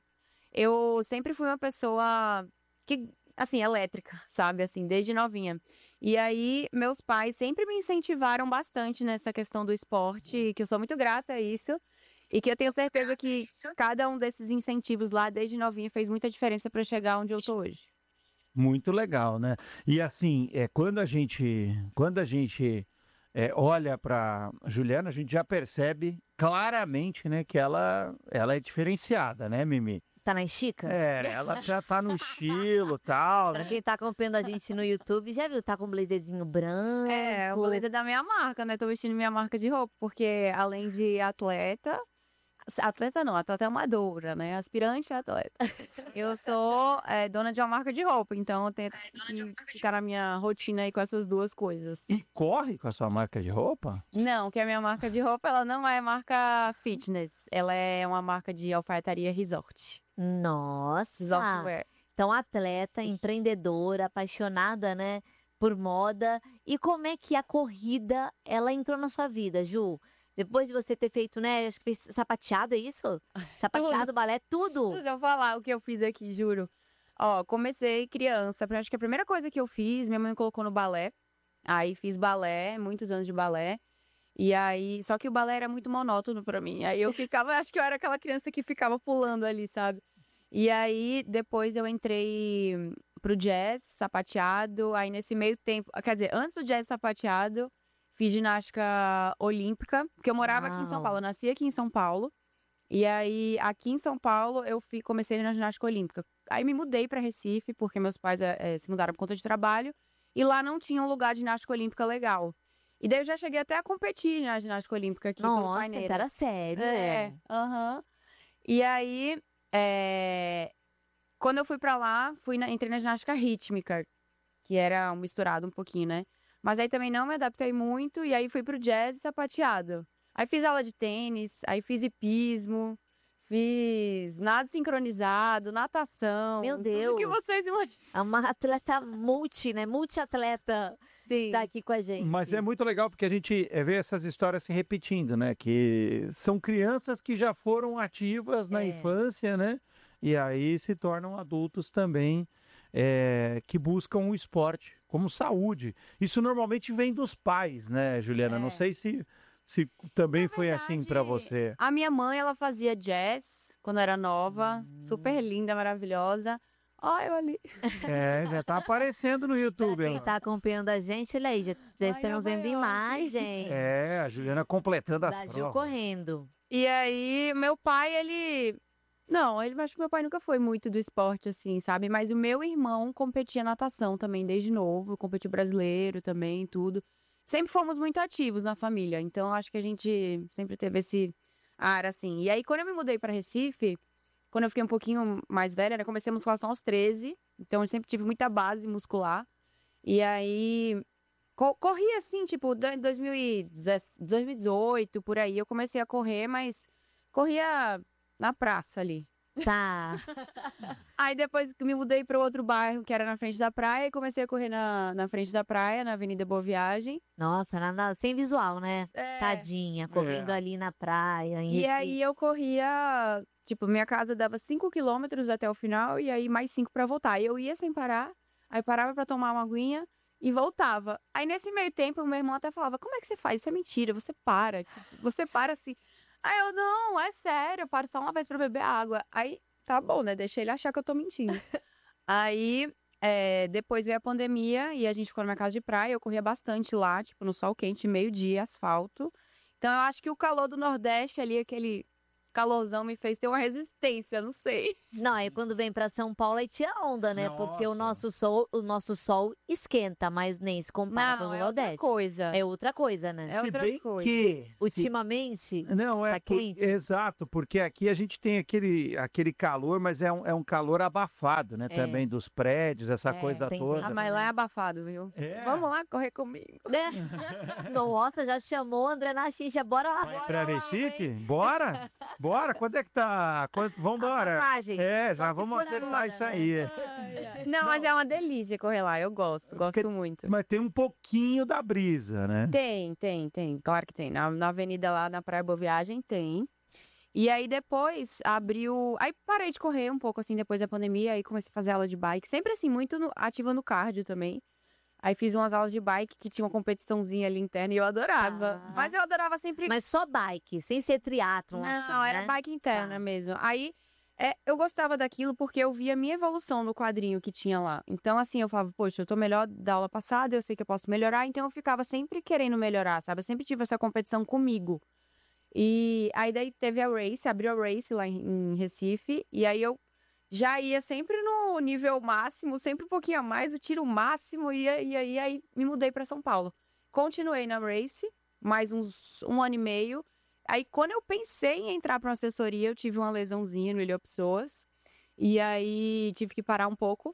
eu sempre fui uma pessoa que, assim, elétrica, sabe? Assim, desde novinha. E aí, meus pais sempre me incentivaram bastante nessa questão do esporte, que eu sou muito grata a isso. E que eu tenho certeza que cada um desses incentivos lá, desde novinha, fez muita diferença para chegar onde eu tô hoje. Muito legal, né? E assim, é, quando a gente, quando a gente é, olha para Juliana, a gente já percebe claramente, né, que ela, ela é diferenciada, né, Mimi? Tá na estica? É, ela já tá no estilo e tal, Pra né? quem tá acompanhando a gente no YouTube, já viu? Tá com um blazerzinho branco. É, o blazer da minha marca, né? Tô vestindo minha marca de roupa, porque além de atleta, atleta não, atleta amadora, né? Aspirante a atleta. Eu sou é, dona de uma marca de roupa, então eu tento que ficar na minha rotina aí com essas duas coisas. E corre com a sua marca de roupa? Não, que a minha marca de roupa, ela não é marca fitness, ela é uma marca de alfaiataria resort. Nossa! Resortwear. Então, atleta, empreendedora, apaixonada, né, por moda. E como é que a corrida, ela entrou na sua vida, Ju? Depois de você ter feito, né, acho que fez sapateado, é isso? Sapateado, balé, tudo? Deixa eu falar o que eu fiz aqui, juro. Ó, comecei criança, acho que a primeira coisa que eu fiz, minha mãe me colocou no balé. Aí fiz balé, muitos anos de balé. E aí, só que o balé era muito monótono pra mim. Aí eu ficava, acho que eu era aquela criança que ficava pulando ali, sabe? E aí, depois eu entrei pro jazz, sapateado. Aí nesse meio tempo, quer dizer, antes do jazz sapateado, fiz ginástica olímpica, porque eu morava aqui em São Uau. Paulo, eu nasci aqui em São Paulo. E aí, aqui em São Paulo, eu fui, comecei na ginástica olímpica. Aí me mudei para Recife, porque meus pais eh, se mudaram por conta de trabalho. E lá não tinha um lugar de ginástica olímpica legal. E daí eu já cheguei até a competir na ginástica olímpica aqui pelo Nossa, Paineiras. então era sério. É, aham. E aí, é, quando eu fui pra lá, fui na- entrei na ginástica rítmica, que era um misturado um pouquinho, né? Mas aí também não me adaptei muito, e aí fui pro jazz e sapateado. Aí fiz aula de tênis, aí fiz hipismo, fiz nado sincronizado, natação. Meu Tudo que Deus. vocês imaginam. É uma atleta multi, né? Multiatleta Sim. tá aqui com a gente. Mas é muito legal porque a gente eh, vê essas histórias se repetindo, né? Que são crianças que já foram ativas na É. infância, né? E aí se tornam adultos também eh, que buscam o esporte como saúde. Isso normalmente vem dos pais, né, Juliana? Não É. sei se, se também foi assim para verdade, você. A minha mãe, ela fazia jazz quando era nova, Hum. super linda, maravilhosa. Ó, eu ali. É, já tá aparecendo no YouTube. Quem ela. tá acompanhando a gente, olha aí, já, já Ai, estamos Nova vendo York. imagens É, a Juliana completando as da Gil provas. correndo. E aí, meu pai, ele. Não, ele acho que meu pai nunca foi muito do esporte, assim, sabe? Mas o meu irmão competia natação também desde novo, competiu brasileiro também, tudo. Sempre fomos muito ativos na família, então acho que a gente sempre teve esse ar, assim. E aí, quando eu me mudei para Recife, quando eu fiquei um pouquinho mais velha, né? Comecei a musculação aos treze, então eu sempre tive muita base muscular. E aí, co corri assim, tipo, em dois mil e dezoito, por aí, eu comecei a correr, mas corria na praça ali. Tá. Aí depois que me mudei para outro bairro, que era na frente da praia, e comecei a correr na, na frente da praia, na Avenida Boa Viagem. Nossa, nada, sem visual, né? É. Tadinha, correndo É. ali na praia, em E Recife. aí eu corria, tipo, minha casa dava cinco quilômetros até o final, e aí mais cinco para voltar. E eu ia sem parar, aí parava para tomar uma aguinha e voltava. Aí nesse meio tempo, o meu irmão até falava, como é que você faz? Isso é mentira, você para, tipo, você para assim. Aí eu, não, é sério, eu paro só uma vez pra beber água. Aí, tá bom, né? Deixei ele achar que eu tô mentindo. Aí, é, depois veio a pandemia e a gente ficou na minha casa de praia. Eu corria bastante lá, tipo, no sol quente, meio-dia, asfalto. Então eu acho que o calor do Nordeste ali, aquele calorzão, me fez ter uma resistência, não sei. Não, aí quando vem pra São Paulo aí tira onda, né? Porque o Nossa. nosso sol, o nosso sol esquenta, mas nem se compara com Não, o é outra Nordeste. coisa. É outra coisa, né? É Se outra bem coisa. que... se- Ultimamente, Não, é tá por- quente? exato, porque aqui a gente tem aquele, aquele calor, mas é um, é um calor abafado, né? É. Também dos prédios, essa É, coisa tem toda. Ah, mas lá é abafado, viu? É. Vamos lá correr comigo. Né? Nossa, já chamou o André na xixa, bora lá. Vai pra Recife? Bora? Bora? Quando é que tá? Quanto... Vambora. Passagem. É, Só já se vamos for acertar agora, isso né? aí. Não, mas é uma delícia correr lá. Eu gosto, gosto Porque- muito. Mas tem um pouquinho da brisa, né? Tem, tem, tem. Claro que tem. Na, na avenida lá na Praia Boa Viagem tem. E aí depois abriu. Aí parei de correr um pouco assim depois da pandemia. Aí comecei a fazer aula de bike. Sempre assim, muito no- ativa no cardio também. Aí fiz umas aulas de bike que tinha uma competiçãozinha ali interna e eu adorava. Ah. Mas eu adorava sempre. Mas só bike, sem ser triatlon. Não, assim, era né? bike interna Tá. mesmo. Aí é, eu gostava daquilo porque eu via a minha evolução no quadrinho que tinha lá. Então, assim, eu falava, poxa, eu tô melhor da aula passada, eu sei que eu posso melhorar, então eu ficava sempre querendo melhorar, sabe? Eu sempre tive essa competição comigo. E aí daí teve a Race, abriu a Race lá em, em Recife, e aí eu já ia sempre no nível máximo, sempre um pouquinho a mais, o tiro máximo, e aí, e aí, aí me mudei para São Paulo. Continuei na Race, mais uns um ano e meio. Aí, quando eu pensei em entrar para uma assessoria, eu tive uma lesãozinha no ilhopsoas, e aí tive que parar um pouco.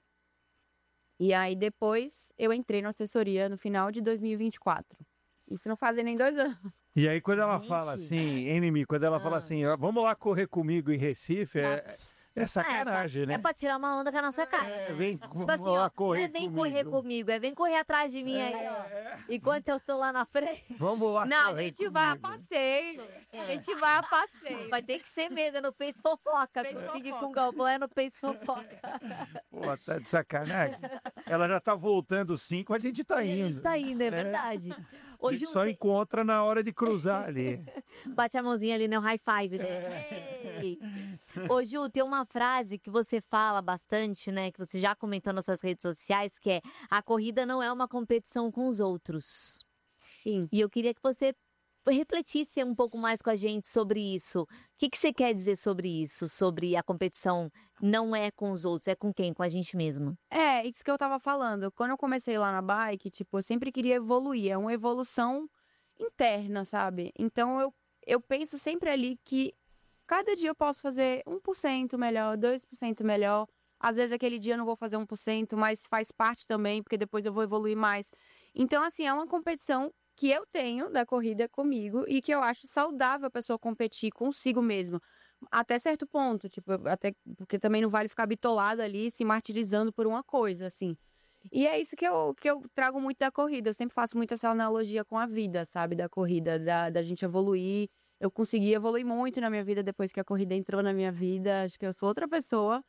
E aí, depois, eu entrei na assessoria no final de dois mil e vinte e quatro. Isso não fazem nem dois anos. E aí, quando ela Gente. fala assim, Enemy, quando ela fala Ah. assim, ó, vamos lá correr comigo em Recife, é, é sacanagem, É né? pra tirar uma onda com a nossa cara. É, né? vem, Tipo vamos assim, lá ó, correr não é vem comigo. correr comigo, é vem correr atrás de mim aí, ó. Enquanto eu tô lá na frente. Vamos lá Não, a correr gente vai a comigo. passeio. A gente vai a passeio. Vai ter que ser mesmo, é no Face Fofoca. Face Fique Fofoca. com o Galvão, é no Face Fofoca. Pô, tá de sacanagem. Ela já tá voltando cinco, a gente tá A indo. gente tá indo, é É. verdade. A Hoje gente só encontra na hora de cruzar ali. bate a mãozinha ali, né? Um high five, né? É. Ei! Ô, Ju, tem uma frase que você fala bastante, né? Que você já comentou nas suas redes sociais, que é: a corrida não é uma competição com os outros. Sim. E eu queria que você refletisse um pouco mais com a gente sobre isso. O que, que você quer dizer sobre isso? Sobre a competição não é com os outros, é com quem? Com a gente mesma. É, isso que eu tava falando. Quando eu comecei lá na bike, tipo, eu sempre queria evoluir. É uma evolução interna, sabe? Então eu, eu penso sempre ali que cada dia eu posso fazer um por cento melhor, dois por cento melhor. Às vezes aquele dia eu não vou fazer um por cento, mas faz parte também, porque depois eu vou evoluir mais. Então, assim, é uma competição que eu tenho da corrida comigo e que eu acho saudável a pessoa competir consigo mesmo. Até certo ponto, tipo, até porque também não vale ficar bitolado ali, se martirizando por uma coisa, assim. E é isso que eu, que eu trago muito da corrida. Eu sempre faço muito essa analogia com a vida, sabe? Da corrida, da, da gente evoluir. Eu consegui evoluir muito na minha vida depois que a corrida entrou na minha vida. Acho que eu sou outra pessoa.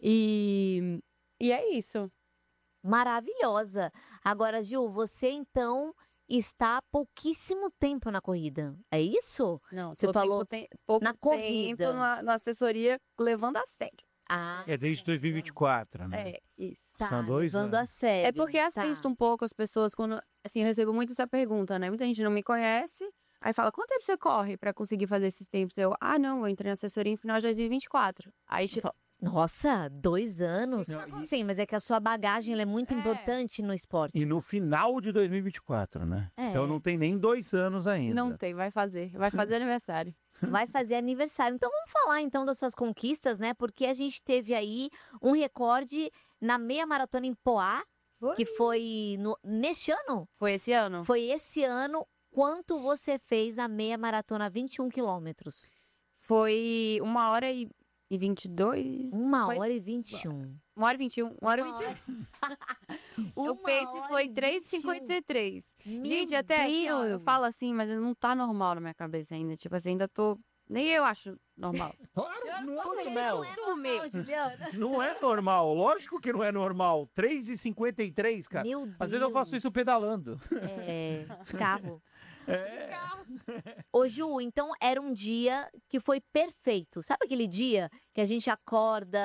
E, e é isso. Maravilhosa. Agora, Ju, você então está há pouquíssimo tempo na corrida. É isso? Não, Você tô falou tempo, tem- pouco na tempo corrida. na, na assessoria levando a sério. Ah, É desde dois mil e vinte e quatro, né? É, isso. tá. São dois levando anos. a sério. É porque tá. assisto um pouco as pessoas quando, assim, eu recebo muito essa pergunta, né? Muita gente não me conhece, aí fala, quanto tempo você corre pra conseguir fazer esses tempos? Eu, ah, não, eu entrei na assessoria em final de dois mil e vinte e quatro. Aí, che- Nossa, dois anos? Não, e- Sim, mas é que a sua bagagem ela é muito É. importante no esporte. E no final de dois mil e vinte e quatro, né? É. Então não tem nem dois anos ainda. não tem, vai fazer, vai fazer aniversário. Vai fazer aniversário. Então vamos falar então das suas conquistas, né? Porque a gente teve aí um recorde na meia maratona em Poá, que foi no, neste ano? Foi esse ano? Foi esse ano. Quanto você fez na meia maratona vinte e um quilômetros? Foi uma hora e, e vinte e dois? Uma Foi- hora e vinte e um. Uma hora e vinte e um. Uma hora e Uma vinte e um. Uma O pace hora foi e três e vinte e um. cinquenta e três. Meu Gente, até assim, ó, eu Deus. falo assim, mas não tá normal na minha cabeça ainda. Tipo assim, ainda tô... Nem eu acho normal. Claro, não é Porque normal. não é normal, Juliana. Não é normal, lógico que não é normal. três e cinquenta e três, cara. Meu Deus. Às vezes eu faço isso pedalando. É, de carro. É. Ô, Ju, então era um dia que foi perfeito. Sabe aquele dia que a gente acorda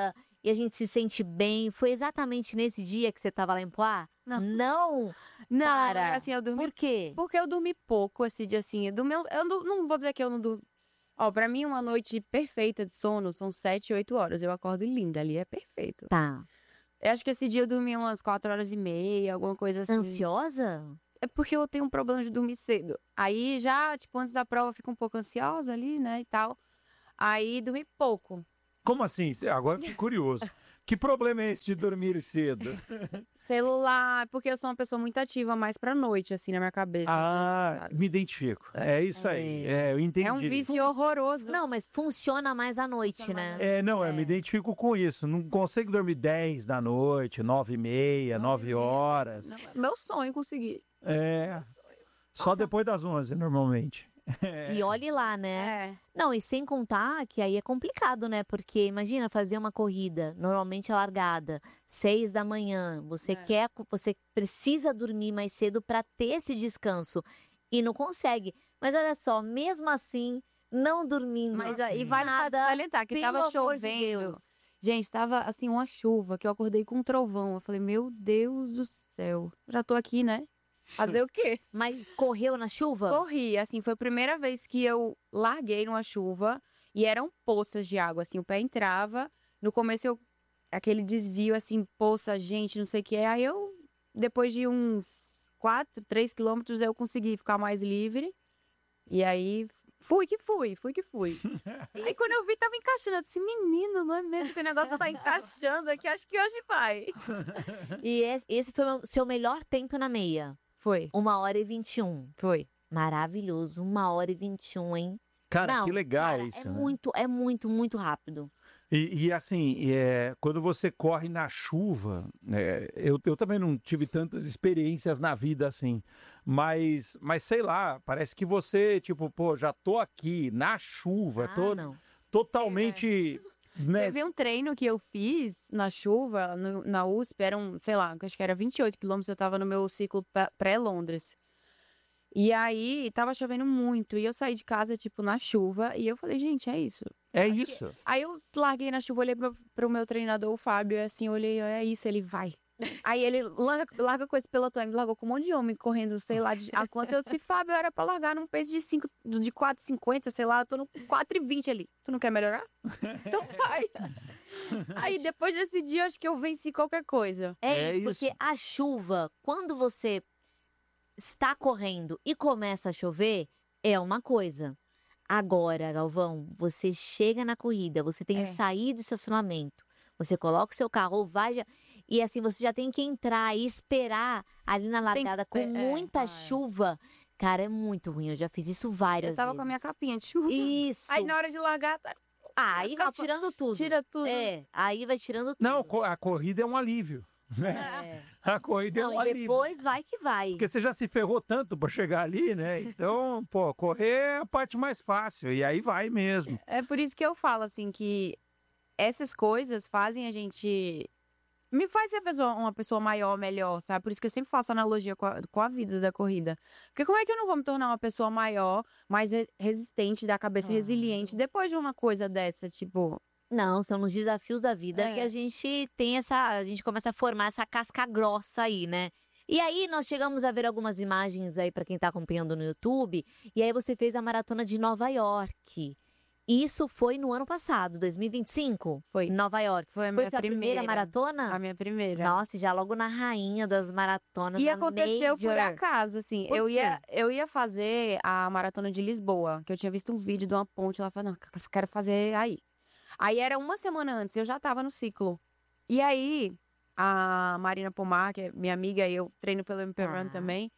e a gente se sente bem. Foi exatamente nesse dia que você tava lá em Poá? Não. Não? Não, Cara, assim, eu dormi. Por quê? Porque eu dormi pouco esse dia, assim. Do meu, eu não, não vou dizer que eu não durmo. Ó, pra mim, uma noite perfeita de sono são sete, oito horas. Eu acordo linda ali, é perfeito. Tá. Eu acho que esse dia eu dormi umas quatro horas e meia, alguma coisa assim. Ansiosa? É porque eu tenho um problema de dormir cedo. Aí já, tipo, antes da prova eu fico um pouco ansiosa ali, né, e tal. Aí dormi pouco. Como assim? Agora eu fiquei curioso. Que problema é esse de dormir cedo? Celular, porque eu sou uma pessoa muito ativa mais pra noite, assim, na minha cabeça. Ah, me identifico. É isso aí. É, eu entendi. É um vício horroroso. Não, mas funciona mais à noite, né? É, não, eu me identifico com isso. Não consigo dormir dez da noite, nove e meia, nove horas. Não, é meu sonho conseguir. É. Só depois das onze, normalmente. E olhe lá, né? É. Não, e sem contar que aí é complicado, né? Porque imagina fazer uma corrida, normalmente é largada, seis da manhã. Você quer, você precisa dormir mais cedo para ter esse descanso e não consegue. Mas olha só, mesmo assim, não dormindo. Mas assim, aí vale nada, salientar que pelo tava amor de chovendo. Deus. Gente, tava assim uma chuva que eu acordei com um trovão. Eu falei, meu Deus do céu. Já tô aqui, né? Fazer o quê? Mas correu na chuva? Corri, assim, foi a primeira vez que eu larguei numa chuva e eram poças de água, assim, o pé entrava. No começo eu aquele desvio assim, poça, gente, não sei o que é. Aí eu depois de uns quatro, três quilômetros eu consegui ficar mais livre. E aí fui que fui, fui que fui. Aí quando eu vi, tava encaixando. Eu disse, menino, não é mesmo que o negócio tá encaixando aqui? Acho que hoje vai. E esse, esse foi o seu melhor tempo na meia? Foi. Uma hora e vinte e um. Foi. Maravilhoso. Uma hora e vinte e um, hein? Cara, Não, que legal cara, isso, é né? muito, é muito, muito rápido. E, e, assim, é, quando você corre na chuva, né, eu, eu também não tive tantas experiências na vida assim, mas, mas sei lá, parece que você, tipo, pô, já tô aqui na chuva, Ah, tô não. totalmente... né, Teve um treino que eu fiz na chuva, no- na U S P, eram, sei lá, acho que era vinte e oito quilômetros, eu tava no meu ciclo pa- pré-Londres. E aí, tava chovendo muito, e eu saí de casa, tipo, na chuva, e eu falei, gente, é isso. É isso. Aí eu larguei na chuva, olhei pro, pro meu treinador, o Fábio, e assim, eu olhei, é isso, ele vai. Aí ele larga, larga com esse pelotão, ele largou com um monte de homem correndo, sei lá, de, a quanto eu disse, Fábio, era pra largar num pace de, cinco, de quatro e cinquenta, sei lá, eu tô no quatro e vinte ali. Tu não quer melhorar? Então vai. Aí depois desse dia, eu acho que eu venci qualquer coisa. É, É isso, porque isso. a chuva, quando você está correndo e começa a chover, é uma coisa. Agora, Galvão, você chega na corrida, você tem É. que sair do estacionamento, você coloca o seu carro ou vai já, e assim você já tem que entrar e esperar ali na Tem que largada com esper- é, muita ah, é. chuva. Cara, é muito ruim. Eu já fiz isso várias Eu tava vezes. com a minha capinha de chuva. Isso. Aí na hora de largar, tá- Ah, aí vai capa- tirando tudo. tira tudo. É, aí vai tirando tudo. Não, co- a corrida é um alívio. Né? É. A corrida é Não, um e alívio. depois vai que vai. Porque você já se ferrou tanto para chegar ali, né? Então, pô, correr é a parte mais fácil. E aí vai mesmo. É por isso que eu falo, assim, que essas coisas fazem a gente... Me faz ser pessoa- uma pessoa maior, melhor, sabe? Por isso que eu sempre faço analogia com a, com a vida da corrida. Porque como é que eu não vou me tornar uma pessoa maior, mais re- resistente, da cabeça Ah. resiliente, depois de uma coisa dessa, tipo... Não, são nos desafios da vida É. que a gente tem essa, a gente começa a formar essa casca grossa aí, né? E aí nós chegamos a ver algumas imagens aí para quem tá acompanhando no YouTube, e aí você fez a maratona de Nova York. Isso foi no ano passado, dois mil e vinte e cinco? Foi. Em Nova York. Foi a Foi minha sua primeira, primeira. maratona? A minha primeira. Nossa, já logo na rainha das maratonas. E na aconteceu por Major. acaso, assim. Por Eu quê? ia, eu ia fazer a maratona de Lisboa, que eu tinha visto um vídeo de uma ponte lá, falei, não, eu quero fazer aí. Aí era uma semana antes, eu já tava no ciclo. E aí, a Marina Pomar, que é minha amiga, e eu treino pelo M P Run Ah. também,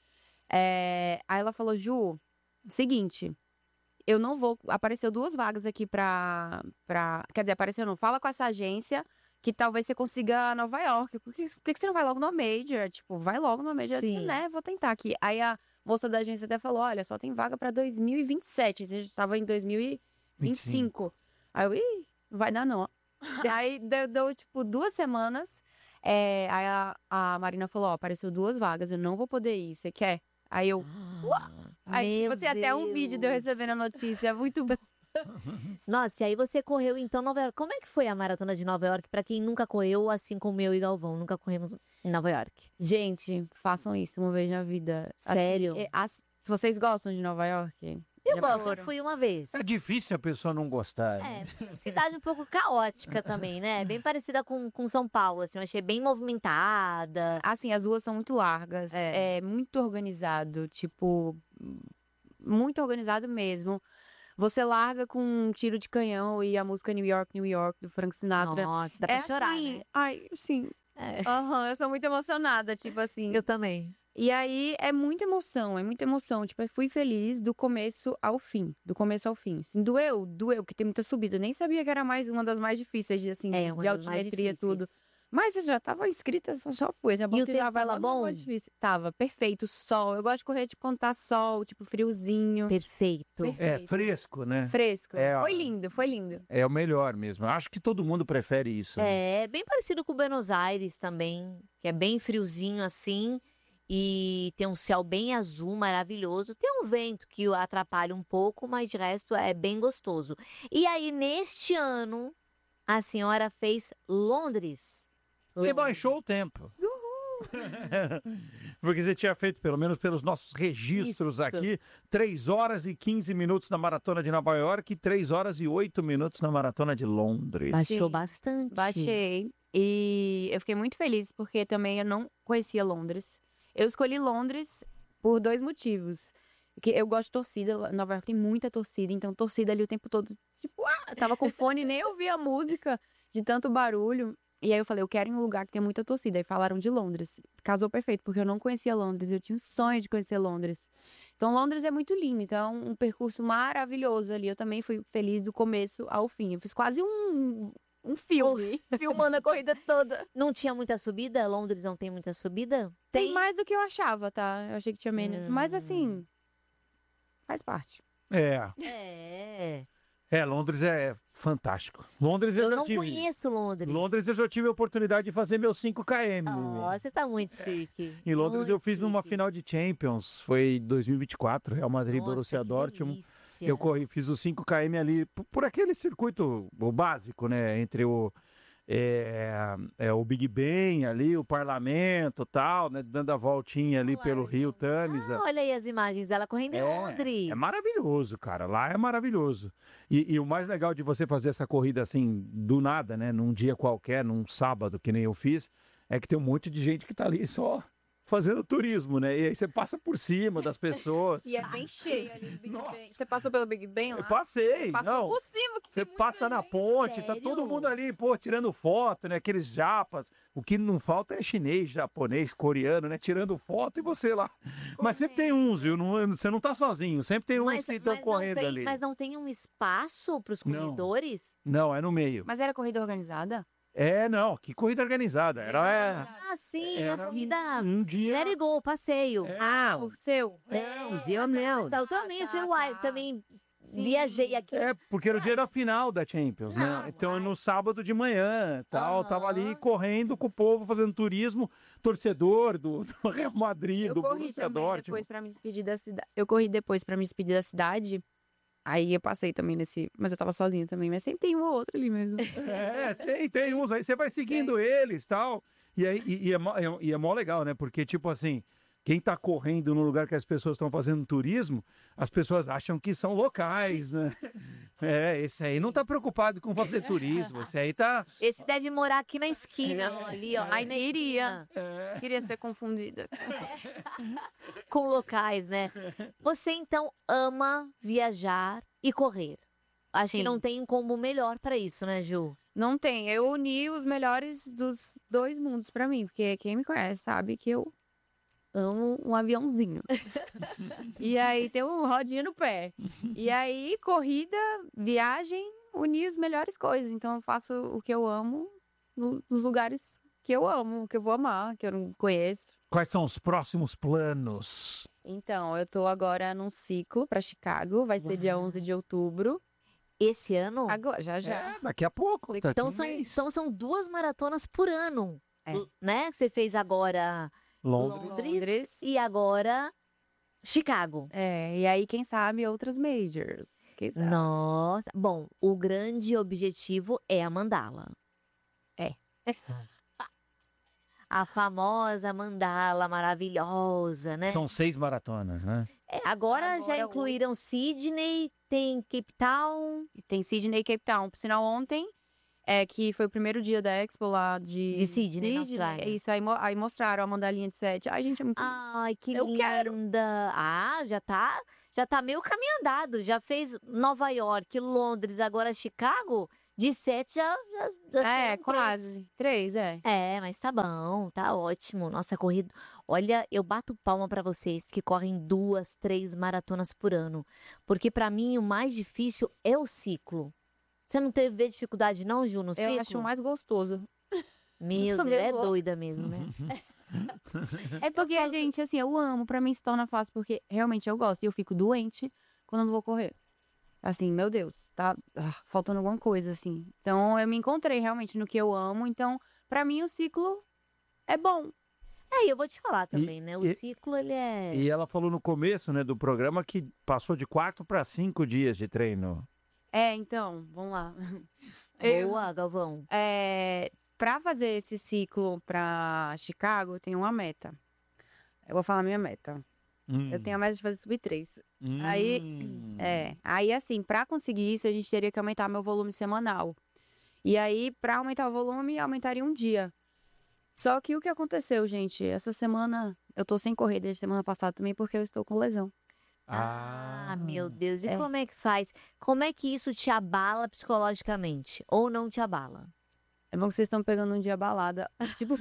é, aí ela falou, Ju, seguinte, eu não vou... Apareceu duas vagas aqui pra... pra quer dizer, apareceu não, fala com essa agência que talvez você consiga Nova York. Por que, por que você não vai logo no Major? Tipo, vai logo no Major. Eu disse, Sim. né, vou tentar aqui. Aí a moça da agência até falou, olha, só tem vaga pra dois mil e vinte e sete. Você já estava em dois mil e vinte e cinco. Aí eu, ih, não vai dar não. Aí deu, deu, tipo, duas semanas. é, aí a, a Marina falou, ó, apareceu duas vagas, eu não vou poder ir, você quer? Aí eu, Uau! Aí Meu você até um vídeo de eu Deus. recebendo a notícia, muito Nossa, e aí você correu então Nova York. Como é que foi a maratona de Nova York? Pra quem nunca correu, assim como eu e Galvão, nunca corremos em Nova York. Gente, façam isso uma vez na vida. Assim, Sério? é, as- se vocês gostam de Nova York, Eu já gosto, eu foram? fui uma vez. É difícil a pessoa não gostar. né? É, cidade um pouco caótica também, né? Bem parecida com, com São Paulo, assim, eu achei bem movimentada. Assim, as ruas são muito largas, É. é, muito organizado, tipo, muito organizado mesmo. Você larga com um tiro de canhão e a música New York, New York, do Frank Sinatra. Nossa, dá pra é chorar, assim, né? ai, sim. É. Aham, eu sou muito emocionada, tipo assim. Eu também. E aí é muita emoção, é muita emoção. Tipo, eu fui feliz do começo ao fim. Do começo ao fim. Assim, doeu, doeu, que tem muita subida. Eu nem sabia que era mais uma das mais difíceis, de, assim, É, de uma das mais altimetria, difíceis. tudo. Mas eu já tava inscrita, só, só fui. Já E o que já tempo vai tava lá, não é bom? mais difícil. Tava, perfeito, sol. Eu gosto de correr, tipo, quando tá sol, tipo, friozinho. Perfeito. É fresco, né? Fresco. É, ó. Foi lindo, foi lindo. É o melhor mesmo. Acho que todo mundo prefere isso. né? É, bem parecido com Buenos Aires também, que é bem friozinho assim, e tem um céu bem azul, maravilhoso. Tem um vento que o atrapalha um pouco, mas de resto é bem gostoso. E aí, neste ano, a senhora fez Londres. Você baixou o tempo. Porque você tinha feito, pelo menos pelos nossos registros Isso. aqui, três horas e quinze minutos na maratona de Nova York e três horas e oito minutos na maratona de Londres. Baixou Sim. bastante. Baixei. E eu fiquei muito feliz, porque também eu não conhecia Londres. Eu escolhi Londres por dois motivos. Que eu gosto de torcida, Nova York tem muita torcida, então torcida ali o tempo todo, tipo, ah, eu tava com fone, nem ouvia a música de tanto barulho. E aí eu falei, eu quero ir em um lugar que tem muita torcida. Aí falaram de Londres. Casou perfeito, porque eu não conhecia Londres, eu tinha um sonho de conhecer Londres. Então Londres é muito lindo, então um percurso maravilhoso ali. Eu também fui feliz do começo ao fim. Eu fiz quase um, um filme, filmando a corrida toda. Não tinha muita subida? Londres não tem muita subida? Tem mais do que eu achava, tá? Eu achei que tinha menos. Mas assim, faz parte. É. É. É, Londres é fantástico. Londres eu, Eu já não tive. conheço Londres. Londres eu já tive a oportunidade de fazer meus cinco quilômetros. Oh, você tá muito chique. Em Londres Muito eu fiz numa chique. final de Champions, foi dois mil e vinte e quatro, Real Madrid, Nossa, Borussia que Dortmund. delícia. Eu corri, fiz os cinco quilômetros ali por, por aquele circuito o básico, né, entre o é, é, o Big Ben ali, o parlamento, e tal, né, dando a voltinha ali pelo Rio Tâmisa. Ah, olha aí as imagens dela correndo em Londres. É maravilhoso, cara. Lá é maravilhoso. E, e o mais legal de você fazer essa corrida assim, do nada, né? Num dia qualquer, num sábado, que nem eu fiz, é que tem um monte de gente que tá ali só fazendo turismo, né? E aí você passa por cima das pessoas. E é bem cheio ali do Big Ben. Você passou pelo Big Ben lá? Eu passei, Passou não. por cima. Que Você passa na ponte, tá todo Sério? mundo ali, pô, tirando foto, né? Aqueles japas. O que não falta é chinês, japonês, coreano, né? Tirando foto e você lá. Mas sempre tem uns, viu? Não, você não tá sozinho. Sempre tem uns Mas, que estão mas correndo não tem, ali. mas não tem um espaço para os Não. corredores? Não, é no meio. Mas era corrida organizada? É, não, que corrida organizada. Era é, Ah, sim, Era a corrida um dia. Let It Go, passeio. Ah, o seu? Não, eu não. Eu também fui lá, eu também viajei aqui. É, porque era o dia da final da Champions, né? Então, no sábado de manhã, tal, tava ali correndo com o povo, fazendo turismo, torcedor do, do Real Madrid, Eu do corri Borussia também Dortmund. depois pra me despedir da cidade. Eu corri depois pra me despedir da cidade. Aí eu passei também nesse. Mas eu tava sozinha também. Mas sempre tem um ou outro ali mesmo. É, tem, tem uns aí, você vai seguindo eles, tal. E aí, e, e é, mó- é- e é mó legal, né? Porque, tipo assim, quem tá correndo no lugar que as pessoas estão fazendo turismo, as pessoas acham que são locais, né? É, esse aí não tá preocupado com fazer turismo, esse aí tá... Esse deve morar aqui na esquina, ó, ali, ó. Ai, na iria. esquina, Queria ser confundida. com locais, né? Você então ama viajar e correr. Acho que Sim. não tem como melhor para isso, né, Ju? Não tem. Eu uni os melhores dos dois mundos pra mim. Porque quem me conhece sabe que eu amo um aviãozinho. E aí tem um rodinha no pé. E aí, corrida, viagem, uni as melhores coisas. Então eu faço o que eu amo no- nos lugares que eu amo, que eu vou amar, que eu não conheço. Quais são os próximos planos? Então, eu tô agora num ciclo pra Chicago. Vai ser dia onze de outubro. Esse ano? Agora, já já. É, daqui a pouco. daqui Então um são, mês. são, são duas maratonas por ano, É. né? Você fez agora Londres. Londres, e agora Chicago. É, e aí, quem sabe, outras majors. Quem sabe? Nossa. Bom, o grande objetivo é a mandala. É. A famosa mandala maravilhosa, né? São seis maratonas, né? É, agora, já Agora, incluíram Sydney, tem Cape Town. E tem Sydney e Cape Town. Por sinal, ontem, é, que foi o primeiro dia da Expo lá de... De Sydney, na Austrália. É isso, aí, mo- aí mostraram a mandalinha de sete. Ai, gente, é muito... Ai, que Eu linda. quero. Ah, já tá, já tá meio caminho andado. Já fez Nova York, Londres, agora Chicago. De sete já, já, já É, serão três. quase. Três, é. É, mas tá bom, tá ótimo. Nossa, corrida. Olha, eu bato palma pra vocês que correm duas, três maratonas por ano. Porque pra mim o mais difícil é o ciclo. Você não teve dificuldade não, Ju, no Eu ciclo? acho mais gostoso. Meu Sou Deus, é meio louca. doida mesmo, né? É porque, gente, assim, eu amo. Pra mim se torna fácil, porque realmente eu gosto. E eu fico doente quando eu não vou correr. Assim, meu Deus, tá ah, faltando alguma coisa, assim. Então, eu me encontrei realmente no que eu amo. Então, pra mim, o ciclo é bom. É, e eu vou te falar também, né? O e- ciclo, ele é... E ela falou no começo, né, do programa que passou de quatro para cinco dias de treino. É, então, vamos lá. Eu- Boa, Galvão. É, pra fazer esse ciclo pra Chicago, eu tenho uma meta. Eu vou falar minha meta. Eu tenho a meta de fazer sub três. Aí, Hum. é, aí assim, pra conseguir isso, a gente teria que aumentar meu volume semanal. E aí, pra aumentar o volume, aumentaria um dia. Só que o que aconteceu, gente? Essa semana, eu tô sem correr desde semana passada também, porque eu estou com lesão. Ah, meu Deus. E É. como é que faz? Como é que isso te abala psicologicamente? Ou não te abala? É bom que vocês estão pegando um dia balada. Tipo,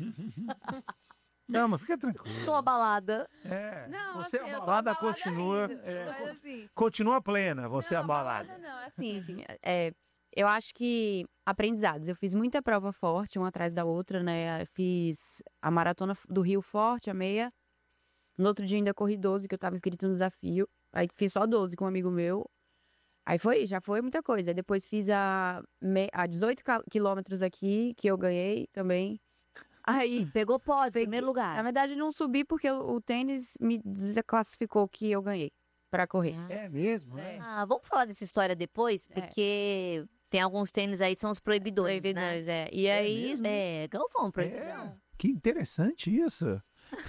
Não, mas fica tranquilo. Tô abalada. É, Não, você assim, eu tô abalada abalada continua, ainda, é, mas co- assim- continua plena, você Não, abalada. balada não, assim, assim, é, eu acho que aprendizados. Eu fiz muita prova forte, uma atrás da outra, né? Eu fiz a maratona do Rio Forte, a meia. No outro dia ainda corri doze, que eu tava inscrito no desafio. Aí fiz só doze com um amigo meu. Aí foi, já foi muita coisa. Aí depois fiz a, me- a dezoito ca- quilômetros aqui, que eu ganhei também. Aí, Pegou pódio, Peguei- primeiro lugar. na verdade, não subi porque o, o tênis me desclassificou que eu ganhei pra correr. É mesmo, é? Ah, vamos falar dessa história depois, É. porque tem alguns tênis aí que são os proibidores, né? Proibidores, é. E aí, mesmo? É, Galvão, proibidão. É, que interessante isso.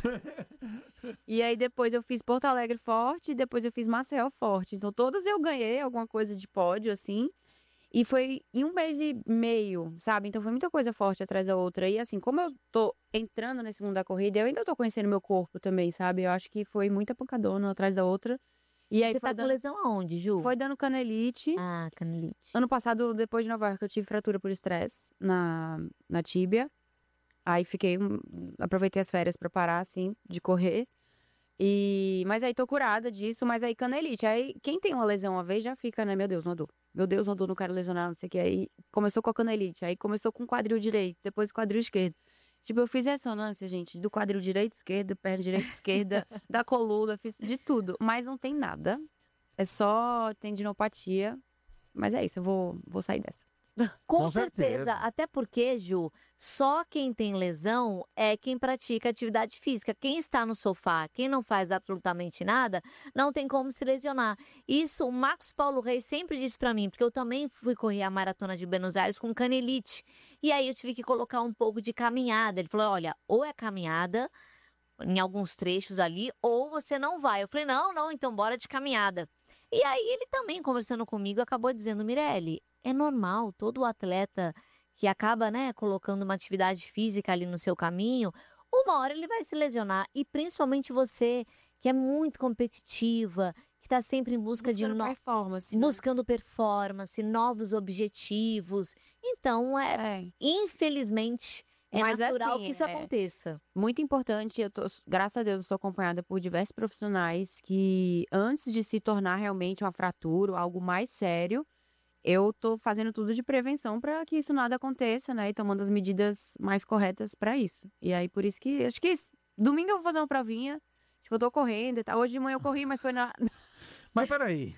e aí depois eu fiz Porto Alegre forte e depois eu fiz Maceió forte. Então todas eu ganhei alguma coisa de pódio, assim. E foi em um mês e meio, sabe? Então foi muita coisa forte atrás da outra. E assim, como eu tô entrando nesse mundo da corrida, eu ainda tô conhecendo meu corpo também, sabe? Eu acho que foi muita pancadona atrás da outra. E aí Você foi tá com dando, lesão aonde, Ju? foi dando canelite. Ah, canelite. Ano passado, depois de Nova York, eu tive fratura por estresse na, na tíbia. Aí fiquei, um- aproveitei as férias pra parar, assim, de correr. E, mas aí tô curada disso, mas aí canelite. Aí quem tem uma lesão uma vez já fica, né? Meu Deus, uma dor. Meu Deus, uma dor, não quero lesionar, não sei o que. Aí começou com a canelite, aí começou com o quadril direito, depois o quadril esquerdo. Tipo, eu fiz ressonância, gente, do quadril direito, esquerdo, perna direita, esquerda, da coluna, fiz de tudo. Mas não tem nada. É só tendinopatia. Mas é isso, eu vou, vou sair dessa. Com, Com certeza. certeza. Até porque, Ju, só quem tem lesão é quem pratica atividade física. Quem está no sofá, quem não faz absolutamente nada, não tem como se lesionar. Isso o Marcos Paulo Reis sempre disse pra mim, porque eu também fui correr a maratona de Buenos Aires com canelite. E aí eu tive que colocar um pouco de caminhada. Ele falou: olha, ou é caminhada em alguns trechos ali, ou você não vai. Eu falei: não, não, então bora de caminhada. E aí ele também, conversando comigo, acabou dizendo: Mirelle, é normal, todo atleta que acaba, né, colocando uma atividade física ali no seu caminho, uma hora ele vai se lesionar. E principalmente você, que é muito competitiva, que está sempre em busca de Buscando no... performance. né? buscando performance, novos objetivos. Então, é, É. infelizmente, é Mas, natural assim, que isso é- aconteça. Muito importante, eu tô, graças a Deus, eu sou acompanhada por diversos profissionais que, antes de se tornar realmente uma fratura ou algo mais sério, eu tô fazendo tudo de prevenção para que isso nada aconteça, né? E tomando as medidas mais corretas para isso. E aí, por isso que, acho que esse- domingo eu vou fazer uma provinha, tipo, eu tô correndo e tal. Hoje de manhã eu corri, mas foi na... Mas peraí,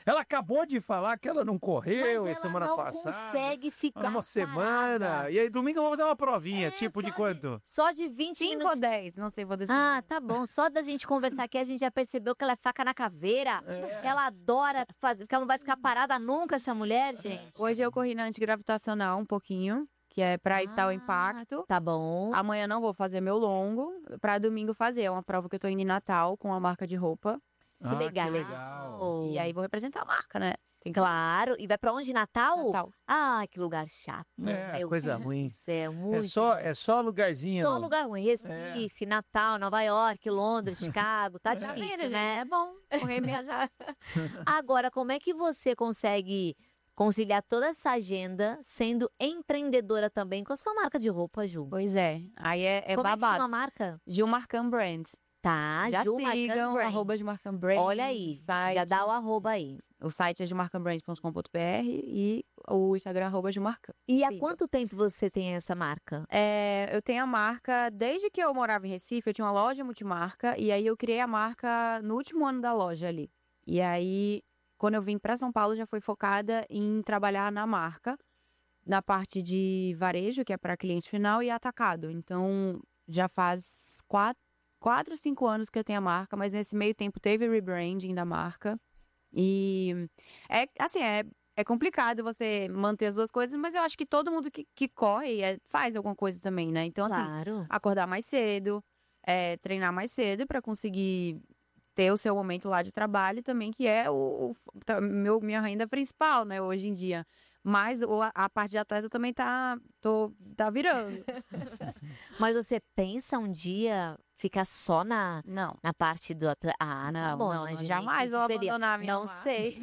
Ela acabou de falar que ela não correu Mas ela semana não passada. consegue ficar Uma semana. parada. E aí, domingo eu vou fazer uma provinha, É, tipo de só quanto? Só de vinte cinco minutos. ou dez, não sei, vou decidir. Ah, tá bom. Só da gente conversar aqui, a gente já percebeu que ela é faca na caveira. É. Ela adora fazer, porque ela não vai ficar parada nunca, essa mulher, gente. Hoje eu corri na antigravitacional um pouquinho, que é pra evitar o impacto. Tá bom. Amanhã não vou fazer meu longo, pra domingo fazer. É uma prova que eu tô indo em Natal com uma marca de roupa. Que Ah, legal. que legal. E aí vou representar a marca, né? Tem que... Claro. E vai pra onde? Natal? Natal. Ah, que lugar chato. É, Meu coisa Deus ruim. do céu, É muito. só, é só lugarzinho. Só no- lugar ruim. Recife, Natal, Nova York, Londres, Chicago. Tá Tá difícil, vendo, né? gente? É bom correr e viajar. Agora, como é que você consegue conciliar toda essa agenda sendo empreendedora também com a sua marca de roupa, Ju? Pois é. Aí é, é Como é que babado. chama a marca? Gil Marcan Brand. Tá, Já Ju Marcan sigam, Brand. arroba Gil Marcan Brand. Olha aí, site. já dá o arroba aí. O site é gilmarcanbrand ponto com ponto b r e o Instagram arroba Gilmarcan. E há Sigam. quanto tempo você tem essa marca? É, eu tenho a marca, desde que eu morava em Recife, eu tinha uma loja multimarca, e aí eu criei a marca no último ano da loja ali. E aí, quando eu vim para São Paulo, já foi focada em trabalhar na marca, na parte de varejo, que é para cliente final, e atacado. Então, já faz quatro, quatro, cinco anos que eu tenho a marca, mas nesse meio tempo teve rebranding da marca. E é assim, é, é complicado você manter as duas coisas, mas eu acho que todo mundo que, que corre é, faz alguma coisa também, né? Então, assim, Claro. acordar mais cedo, é, treinar mais cedo para conseguir ter o seu momento lá de trabalho também, que é o, o tá- meu, minha renda principal, né, hoje em dia. Mas o- a, a parte de atleta também tá, tô, tá virando. Mas você pensa um dia ficar só na, Não. na parte do atleta? Ah, tá Não, bom, não, né, gente? jamais Isso vou seria- abandonar a minha Não marca. sei.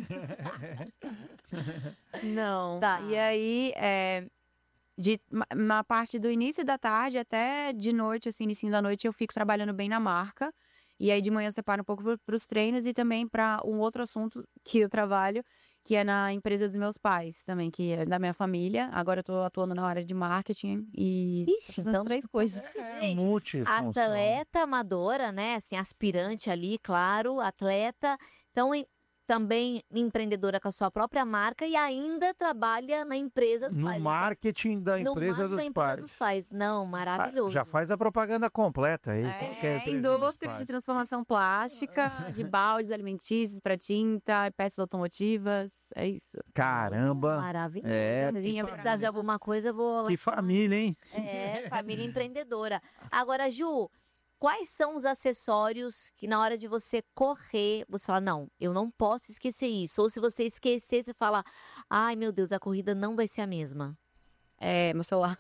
Não. Tá. E aí, é, de, ma- na parte do início da tarde até de noite, assim, início da noite, eu fico trabalhando bem na marca. E aí de manhã eu separo um pouco para os treinos e também para um outro assunto que eu trabalho, que é na empresa dos meus pais também, que é da minha família. Agora eu tô atuando na área de marketing e Ixi, essas então- três coisas. Gente, multifunção. atleta amadora, né? Assim, aspirante ali, claro, atleta. Então, em- também empreendedora com a sua própria marca e ainda trabalha na empresa dos No pais. marketing da No empresa marketing dos da empresa pais. dos pais. Não, maravilhoso. Já faz a propaganda completa aí. qualquer É, empresa dos indústria de pais. transformação plástica, de baldes alimentícios para tinta, peças automotivas, é isso. Caramba. Maravilhoso. É, Se a que gente precisar de alguma coisa, eu vou lá. Que família, hein? É, família empreendedora. Agora, Ju, quais são os acessórios que na hora de você correr, você fala, não, eu não posso esquecer isso. Ou se você esquecer, você fala, ai meu Deus, a corrida não vai ser a mesma. É, meu celular.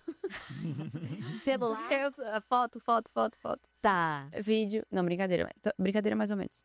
Celular? Eu- foto, foto, foto, foto. Tá. Vídeo. Não, brincadeira. T- Brincadeira mais ou menos.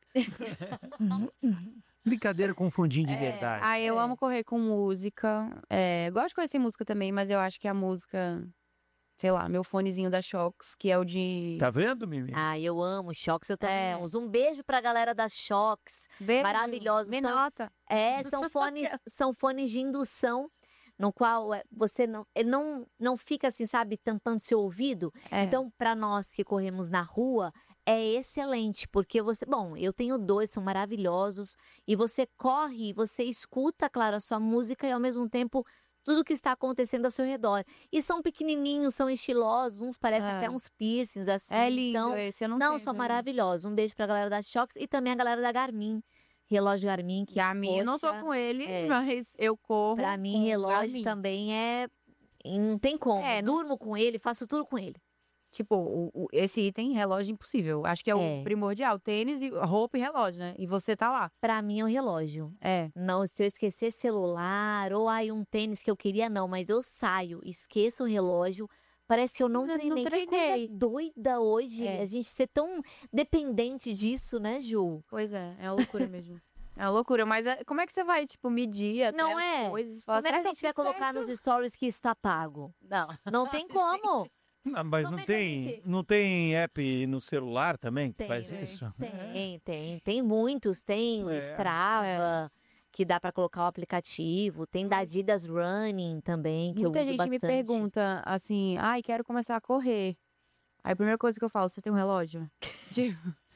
Brincadeira confundindo de É, verdade. Ah, eu amo correr com música. É, gosto de conhecer música também, mas eu acho que a música, sei lá, meu fonezinho da Shox, que é o de. Tá vendo, Mimi? Ah, eu amo Shox, eu É. temos. Um beijo pra galera da Shox. Beijo, Maravilhosos. me São- nota. É, são fones, são fones de indução, no qual é, você não, ele não, não fica assim, sabe, tampando seu ouvido. É. Então, para nós que corremos na rua, é excelente, porque você, bom, eu tenho dois, são maravilhosos, e você corre, você escuta, claro, a sua música e ao mesmo tempo tudo que está acontecendo ao seu redor. E são pequenininhos, são estilosos, uns parecem É. até uns piercings assim. É lindo então, esse, eu não não, tenho são também. maravilhosos. Um beijo pra galera da Shox e também a galera da Garmin. Relógio Garmin, que Garmin, eu não tô poxa, com ele, é. mas eu corro. Pra mim, com relógio Garmin. também é. Não tem como. É, não- Durmo com ele, faço tudo com ele. Tipo, o- o- esse item, relógio impossível. Acho que é, É. o primordial. Tênis, e roupa e relógio, né? E você tá lá. Pra mim é um relógio. É. Não, se eu esquecer celular ou aí um tênis que eu queria, não, mas eu saio, esqueço o relógio. Parece que eu não Não- não treinei. Que coisa treinei. doida hoje. É. A gente ser tão dependente disso, né, Ju? Pois é, é uma loucura mesmo. É uma loucura, mas é- como é que você vai, tipo, medir até Não as é? coisas? Falar, Como é "Será que a eu gente vai fiz colocar certo?" nos stories que está pago? Não. Não tem como. Não, mas Como não é que a tem, gente- não tem app no celular também que Tem, faz tem. isso? Tem, tem. Tem muitos. Tem o É. Strava, que dá pra colocar o aplicativo. Tem da Adidas Running também, que Muita eu uso gente bastante. me pergunta assim, ai, quero começar a correr. Aí a primeira coisa que eu falo, você tem um relógio? Tipo,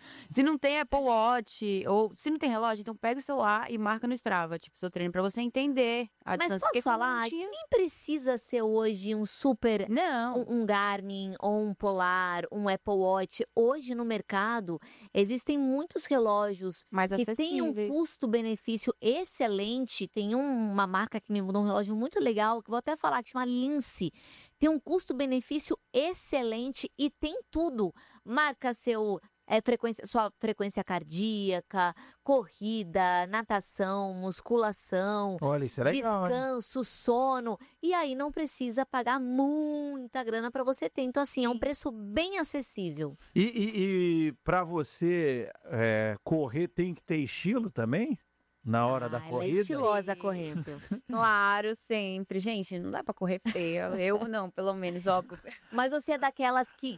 Se não tem Apple Watch, ou se não tem relógio, então pega o celular e marca no Strava, tipo, seu treino, pra você entender a Mas distância. posso Porque como falar, não tinha- nem precisa ser hoje um super, Não. um, um Garmin ou um Polar, um Apple Watch. Hoje no mercado existem muitos relógios Mais que têm um acessíveis. custo-benefício excelente. Tem um- uma marca que me mandou um relógio muito legal, que vou até falar, que chama Lince. Tem um custo-benefício excelente e tem tudo. Marca seu, é, frequência, sua frequência cardíaca, corrida, natação, musculação, Olha, isso é legal, hein? descanso, sono. E aí não precisa pagar muita grana para você ter. Então, assim, é um preço bem acessível. E, e, e para você é, correr tem que ter estilo também? Na hora da Ah, ela é corrida? estilosa correndo. Claro, sempre. Gente, não dá pra correr feio. Eu não, pelo menos, óbvio. Mas você é daquelas que